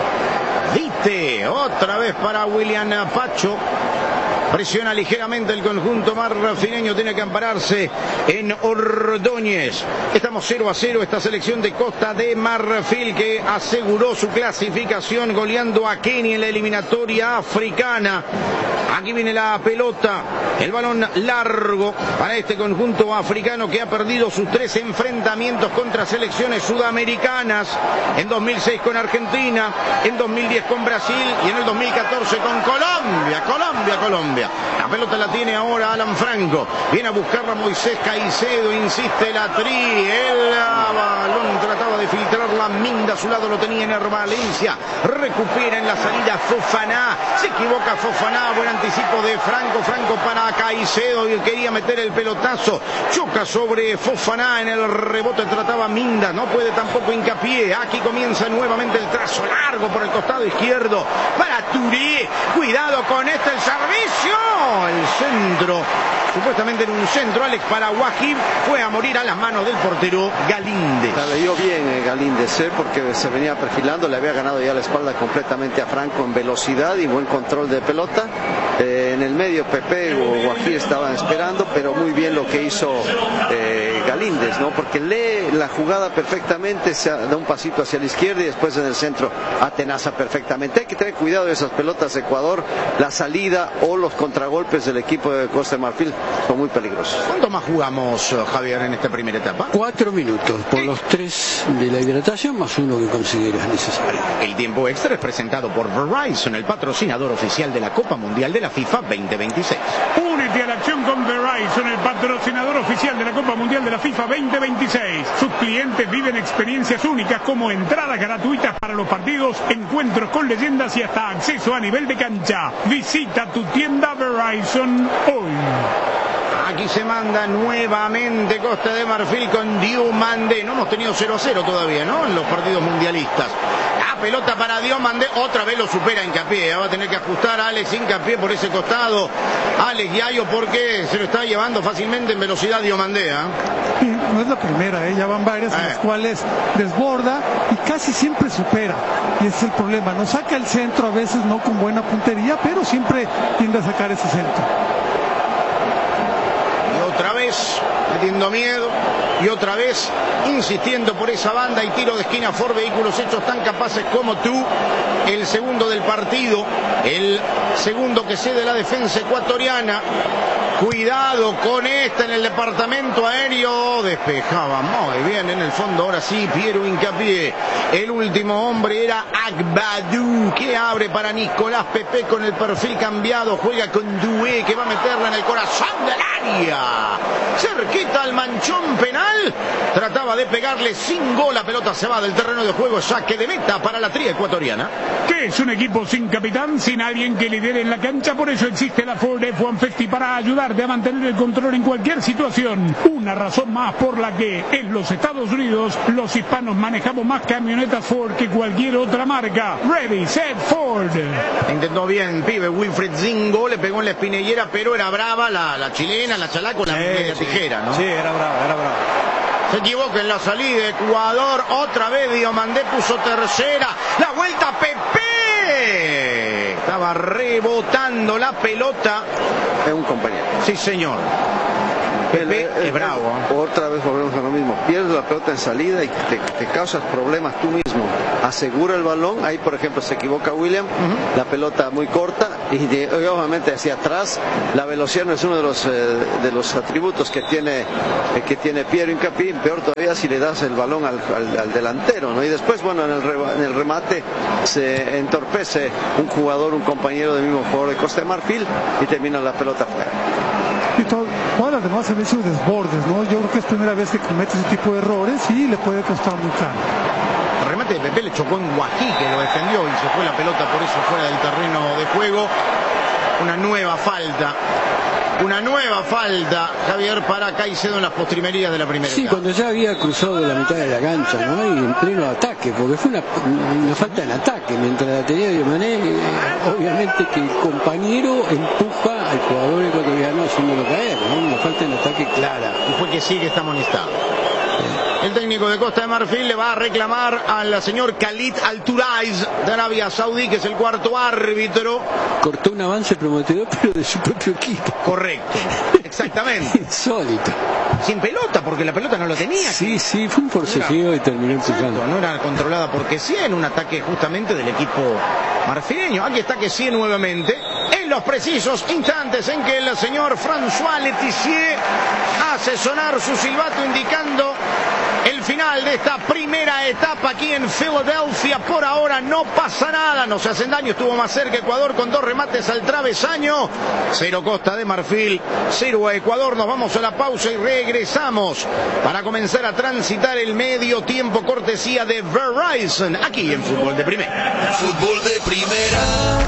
Vite, otra vez para William Pacho. Presiona ligeramente el conjunto marfileño, tiene que ampararse en Ordóñez. Estamos 0-0, esta selección de Costa de Marfil que aseguró su clasificación goleando a Kenia en la eliminatoria africana. Aquí viene la pelota, el balón largo para este conjunto africano que ha perdido sus 3 enfrentamientos contra selecciones sudamericanas. En 2006 con Argentina, en 2010 con Brasil y en el 2014 con Colombia. La pelota la tiene ahora Alan Franco. Viene a buscarla Moisés Caicedo, insiste la Tri. El balón trataba de filtrar la Minda, a su lado lo tenía Ener Valencia. Recupera en la salida Fofana. Se equivoca Fofana, buen anticipo de Franco. Franco para Caicedo y quería meter el pelotazo. Choca sobre Fofana, en el rebote trataba Minda. No puede tampoco Hincapié. Aquí comienza nuevamente el trazo largo por el costado izquierdo para Touré. Cuidado con el servicio. El centro, supuestamente en un centro, Alex Paraguaji fue a morir a las manos del portero Galíndez. La leyó bien Galíndez, porque se venía perfilando, le había ganado ya la espalda completamente a Franco en velocidad y buen control de pelota. En el medio Pepe o Guají estaban esperando, pero muy bien lo que hizo Galíndez, ¿no? Porque lee la jugada perfectamente, se da un pasito hacia la izquierda y después en el centro atenaza perfectamente. Hay que tener cuidado de esas pelotas de Ecuador, la salida o los contragolpes del equipo de Costa de Marfil son muy peligrosos. ¿Cuánto más jugamos, Javier, en esta primera etapa? 4 minutos, por los 3 de la hidratación más 1 que consideras necesario. El tiempo extra es presentado por Verizon, el patrocinador oficial de la Copa Mundial de la FIFA 2026. Únete a la acción con Verizon, el patrocinador oficial de la Copa Mundial de la FIFA 2026. Sus clientes viven experiencias únicas como entradas gratuitas para los partidos, encuentros con leyendas y hasta acceso a nivel de cancha. Visita tu tienda Verizon hoy. Aquí se manda nuevamente Costa de Marfil con Diomandé. No hemos tenido 0-0 todavía, ¿no? En los partidos mundialistas. La pelota para Diomandé. Otra vez lo supera Hincapié. Va a tener que ajustar a Alex Hincapié por ese costado. Alex Yayo, porque se lo está llevando fácilmente en velocidad Diomandé. No es la primera, ya van varias en las cuales desborda y casi siempre supera. Y ese es el problema. No saca el centro, a veces no con buena puntería, pero siempre tiende a sacar ese centro. Otra vez metiendo miedo y otra vez insistiendo por esa banda y tiro de esquina por vehículos hechos tan capaces como tú. El segundo del partido, el segundo que cede la defensa ecuatoriana. Cuidado con esta en el departamento aéreo. Despejaba muy bien en el fondo. Ahora sí, Piero Hincapié. El último hombre era Agbadou, que abre para Nicolás Pepe con el perfil cambiado. Juega con Doué, que va a meterla en el corazón del área. Cerquita al manchón penal. Trataba de pegarle sin gol. La pelota se va del terreno de juego. Saque de meta para la tría ecuatoriana. ¿Qué es un equipo sin capitán, sin alguien que lidere en la cancha? Por eso existe la Ford F-150 para ayudarte a mantener el control en cualquier situación. Una razón más por la que en los Estados Unidos los hispanos manejamos más camionetas Ford que cualquier otra marca. Ready, set, Ford. Intentó bien, pibe, Wilfred Zingo. Le pegó en la espinillera, pero era brava la chilena, la chalá con la media tijera, ¿no? Sí, era brava. Se equivoca en la salida. Ecuador, otra vez Diomandé puso tercera. La vuelta Pepe. Estaba rebotando la pelota. Es un compañero. Sí, señor. Pepe es bravo. Otra vez volvemos a lo mismo. Pierdes la pelota en salida y te causas problemas tú mismo. Asegura el balón. Ahí, por ejemplo, se equivoca William. La pelota muy corta y obviamente hacia atrás. La velocidad no es uno de los atributos que tiene Piero Hincapié. Peor todavía si le das el balón al delantero, ¿no? Y después, bueno, en el remate se entorpece un jugador, un compañero del mismo jugador de Costa de Marfil y termina la pelota fuera. Y todas las demás se han hecho desbordes, ¿no? Yo creo que es primera vez que comete ese tipo de errores y le puede costar muy caro. El remate de Pepe le chocó en Guají, que lo defendió y se fue la pelota por eso fuera del terreno de juego. Una nueva falta, Javier, para Caicedo en las postrimerías de la primera etapa. Cuando ya había cruzado de la mitad de la cancha, ¿no? Y en pleno ataque, porque fue una falta en ataque, mientras la tenía Diomané, obviamente que el compañero empuja al jugador ecuatoriano haciéndolo caer, ¿no? Una falta en ataque clara. Y fue que sí que está amonestado. El técnico de Costa de Marfil le va a reclamar al señor Khalid Al-Turaiz de Arabia Saudí, que es el cuarto árbitro. Cortó un avance prometedor, pero de su propio equipo. Correcto, exactamente. Insólito. Sin pelota, porque la pelota no lo tenía. Sí, fue un forcejeo y terminó empujando. No era controlada por Kessié en un ataque justamente del equipo marfileño. Aquí está Kessié nuevamente, en los precisos instantes en que el señor François Letizier hace sonar su silbato indicando el final de esta primera etapa aquí en Filadelfia. Por ahora no pasa nada, no se hacen daño. Estuvo más cerca Ecuador con 2 remates al travesaño. 0 Costa de Marfil, 0 a Ecuador. Nos vamos a la pausa y regresamos para comenzar a transitar el medio tiempo, cortesía de Verizon, aquí en Fútbol de Primera. Fútbol de Primera.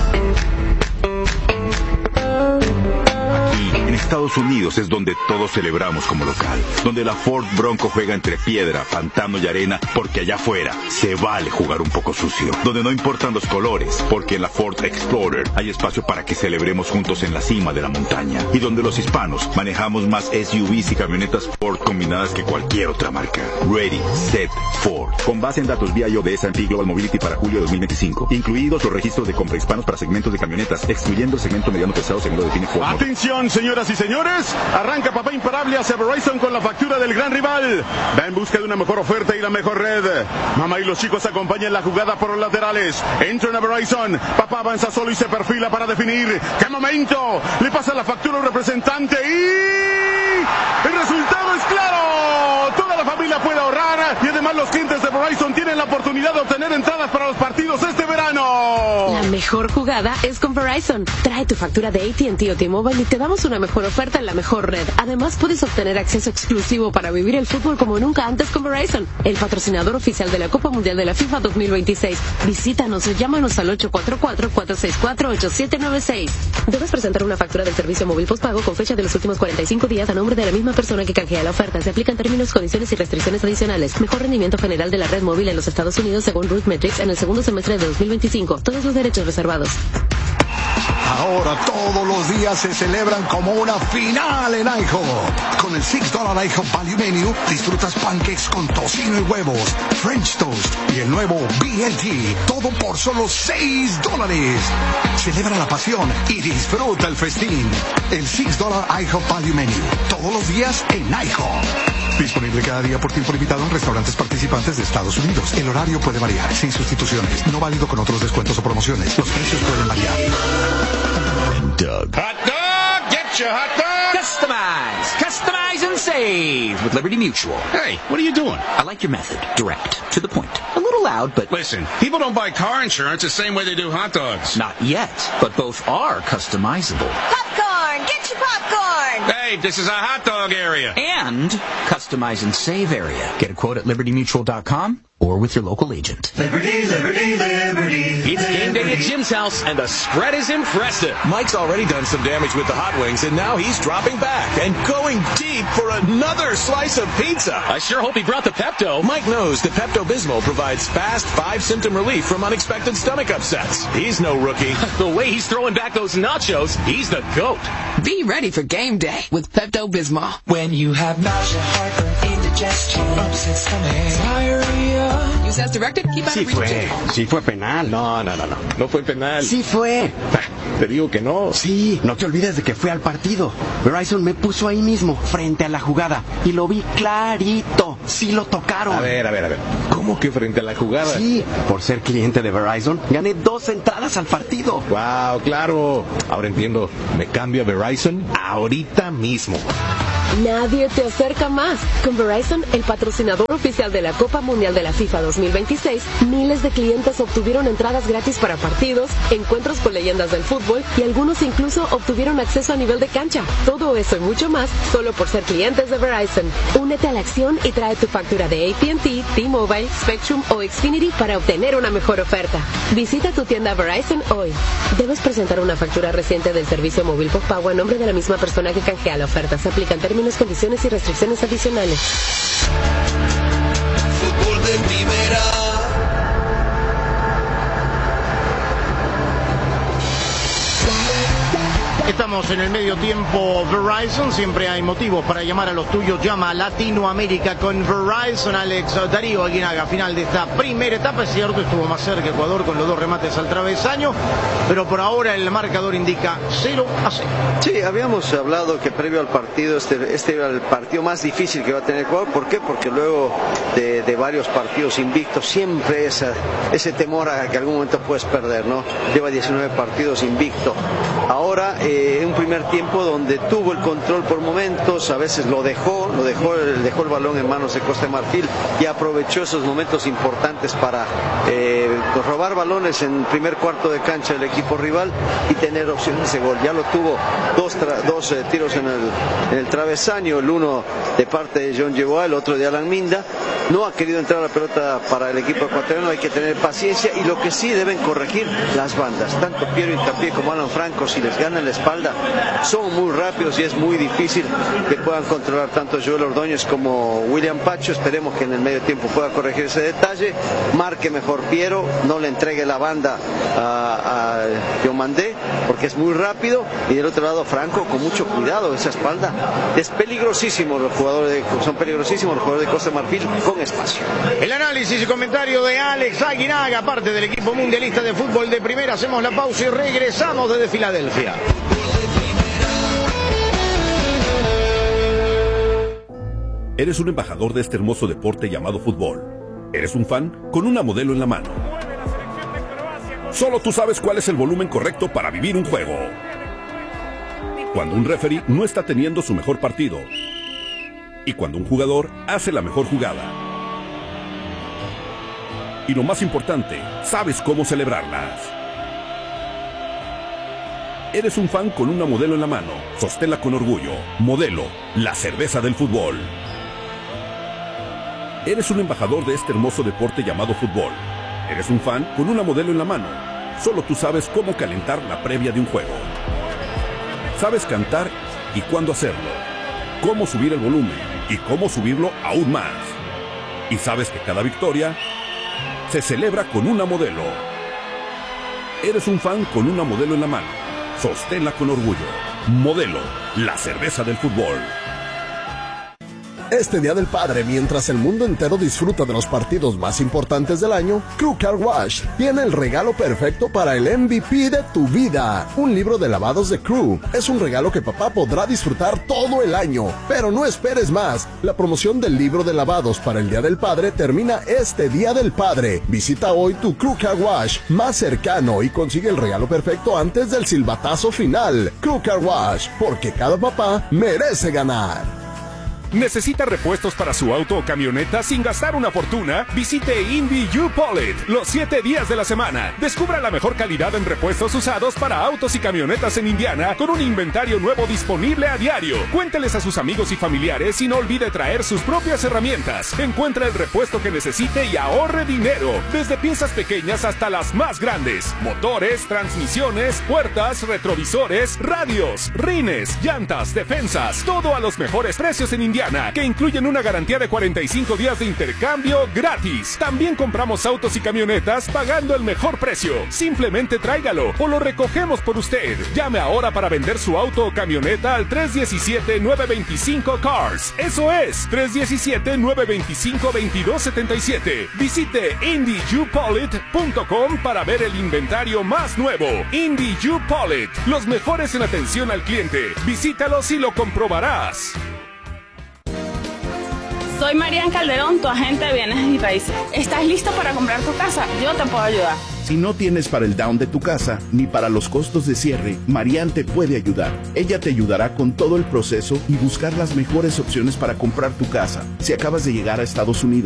En Estados Unidos es donde todos celebramos como local, donde la Ford Bronco juega entre piedra, pantano y arena, porque allá afuera se vale jugar un poco sucio, donde no importan los colores, porque en la Ford Explorer hay espacio para que celebremos juntos en la cima de la montaña, y donde los hispanos manejamos más SUVs y camionetas Ford combinadas que cualquier otra marca. Ready, Set, Ford. Con base en datos BIO de S&P Global Mobility para julio de 2025, incluidos los registros de compra hispanos para segmentos de camionetas, excluyendo el segmento mediano pesado según lo define Ford. Atención, señoras y señores, arranca papá imparable hacia Verizon con la factura del gran rival. Va en busca de una mejor oferta y la mejor red. Mamá y los chicos acompañan la jugada por los laterales. Entran a Verizon, papá avanza solo y se perfila para definir. ¡Qué momento! Le pasa la factura al representante y... ¡el resultado es claro! Toda la familia puede ahorrar y además los clientes de Verizon tienen la oportunidad de obtener entradas para los partidos este verano. La mejor jugada es con Verizon. Trae tu factura de AT&T o T-Mobile y te damos una mejor oferta en la mejor red. Además, puedes obtener acceso exclusivo para vivir el fútbol como nunca antes con Verizon, el patrocinador oficial de la Copa Mundial de la FIFA 2026. Visítanos o llámanos al 844-464-8796. Debes presentar una factura del servicio móvil postpago con fecha de los últimos 45 días a nombre de la misma persona que canjea la oferta. Se aplican términos, condiciones y restricciones adicionales. Mejor rendimiento general de la red móvil en los Estados Unidos según RootMetrics en el segundo semestre de 2025. Todos los derechos reservados. Ahora todos los días se celebran como una final en IHOP. Con el $6 IHOP Value Menu disfrutas pancakes con tocino y huevos, French toast y el nuevo BLT. Todo por solo $6. Celebra la pasión y disfruta el festín. El $6 IHOP Value Menu. Todos los días en IHOP. Disponible cada día por tiempo limitado en restaurantes participantes de Estados Unidos. El horario puede variar, sin sustituciones. No válido con otros descuentos o promociones. Los precios pueden variar. Hot dog, get gotcha, hot dog! Customize and save with Liberty Mutual. Hey, what are you doing? I like your method. Direct, to the point. A little loud, but... Listen, people don't buy car insurance the same way they do hot dogs. Not yet, but both are customizable. Popcorn! Get your popcorn! Hey, this is a hot dog area. And customize and save area. Get a quote at libertymutual.com or with your local agent. Liberty, liberty, liberty. It's game day at Jim's house, and the spread is impressive. Mike's already done some damage with the hot wings, and now he's dropping back and going deep for another slice of pizza. I sure hope he brought the Pepto. Mike knows that Pepto-Bismol provides fast 5-symptom relief from unexpected stomach upsets. He's no rookie. The way he's throwing back those nachos, he's the GOAT. Be ready for game day with Pepto-Bismol. When you have nausea, heartburn, indigestion, upset stomach, diarrhea. Use as directed. Keep out of reach. Sí fue penal. No fue penal. Sí fue. Te digo que no. Sí, no te olvides de que fui al partido. Verizon me puso ahí mismo, frente a la jugada, y lo vi clarito. Sí lo tocaron. A ver. ¿Cómo que frente a la jugada? Sí, por ser cliente de Verizon, gané 2 entradas al partido. Wow, claro. Ahora entiendo. Me cambio a Verizon ahorita mismo. Nadie te acerca más. Con Verizon, el patrocinador oficial de la Copa Mundial de la FIFA 2026, miles de clientes obtuvieron entradas gratis para partidos, encuentros con leyendas del fútbol y algunos incluso obtuvieron acceso a nivel de cancha. Todo eso y mucho más solo por ser clientes de Verizon. Únete a la acción y trae tu factura de AT&T, T-Mobile, Spectrum o Xfinity para obtener una mejor oferta. Visita tu tienda Verizon hoy. Debes presentar una factura reciente del servicio móvil postpago a nombre de la misma persona que canjea la oferta. Se aplican términos, condiciones y restricciones adicionales. Fútbol de primera. Estamos en el medio tiempo Verizon, siempre hay motivos para llamar a los tuyos. Llama a Latinoamérica con Verizon. Alex Darío Aguinaga, final de esta primera etapa. Es cierto, estuvo más cerca Ecuador con los 2 remates al travesaño, pero por ahora el marcador indica 0-0. Sí, habíamos hablado que previo al partido, este era el partido más difícil que va a tener Ecuador. ¿Por qué? Porque luego de varios partidos invictos, siempre ese temor a que algún momento puedes perder, ¿no? Lleva 19 partidos invicto. Ahora, un primer tiempo donde tuvo el control por momentos, a veces dejó el balón en manos de Costa de Marfil y aprovechó esos momentos importantes para robar balones en el primer cuarto de cancha del equipo rival y tener opciones de gol. Ya lo tuvo, dos tiros en el travesaño, el uno de parte de John Yeboah, el otro de Alan Minda. No ha querido entrar la pelota para el equipo ecuatoriano, hay que tener paciencia y lo que sí deben corregir las bandas, tanto Piero Hincapié como Alan Franco, si les ganan la espalda, son muy rápidos y es muy difícil que puedan controlar tanto Joel Ordóñez como William Pacho. Esperemos que en el medio tiempo pueda corregir ese detalle, marque mejor Piero, no le entregue la banda a Diomandé porque es muy rápido, y del otro lado Franco con mucho cuidado, esa espalda es peligrosísimo, son peligrosísimos los jugadores de Costa de Marfil con espacio. El análisis y comentario de Alex Aguinaga, parte del equipo mundialista de fútbol de primera. Hacemos la pausa y regresamos desde Filadelfia. Eres un embajador de este hermoso deporte llamado fútbol. Eres un fan con una modelo en la mano. Solo tú sabes cuál es el volumen correcto para vivir un juego. Cuando un referee no está teniendo su mejor partido. Y cuando un jugador hace la mejor jugada. Y lo más importante, sabes cómo celebrarlas. Eres un fan con una modelo en la mano. Sosténla con orgullo. Modelo, la cerveza del fútbol. Eres un embajador de este hermoso deporte llamado fútbol. Eres un fan con una modelo en la mano. Solo tú sabes cómo calentar la previa de un juego. Sabes cantar y cuándo hacerlo. Cómo subir el volumen y cómo subirlo aún más. Y sabes que cada victoria se celebra con una modelo. Eres un fan con una modelo en la mano. Sosténla con orgullo. Modelo, la cerveza del fútbol. Este Día del Padre, mientras el mundo entero disfruta de los partidos más importantes del año, Crew Car Wash tiene el regalo perfecto para el MVP de tu vida. Un libro de lavados de Crew. Es un regalo que papá podrá disfrutar todo el año. Pero no esperes más. La promoción del libro de lavados para el Día del Padre termina este Día del Padre. Visita hoy tu Crew Car Wash más cercano y consigue el regalo perfecto antes del silbatazo final. Crew Car Wash, porque cada papá merece ganar. ¿Necesita repuestos para su auto o camioneta sin gastar una fortuna? Visite Indy U-Polite los 7 días de la semana. Descubra la mejor calidad en repuestos usados para autos y camionetas en Indiana con un inventario nuevo disponible a diario. Cuénteles a sus amigos y familiares y no olvide traer sus propias herramientas. Encuentra el repuesto que necesite y ahorre dinero. Desde piezas pequeñas hasta las más grandes. Motores, transmisiones, puertas, retrovisores, radios, rines, llantas, defensas. Todo a los mejores precios en Indiana, que incluyen una garantía de 45 días de intercambio gratis. También compramos autos y camionetas pagando el mejor precio. Simplemente tráigalo o lo recogemos por usted. Llame ahora para vender su auto o camioneta al 317-925-CARS. Eso es, 317-925-2277. Visite IndyUPolite.com para ver el inventario más nuevo. Indy U-Polite, los mejores en atención al cliente. Visítalos y lo comprobarás. Soy Marian Calderón, tu agente de bienes y raíces. ¿Estás listo para comprar tu casa? Yo te puedo ayudar. Si no tienes para el down de tu casa, ni para los costos de cierre, Marian te puede ayudar. Ella te ayudará con todo el proceso y buscar las mejores opciones para comprar tu casa. Si acabas de llegar a Estados Unidos,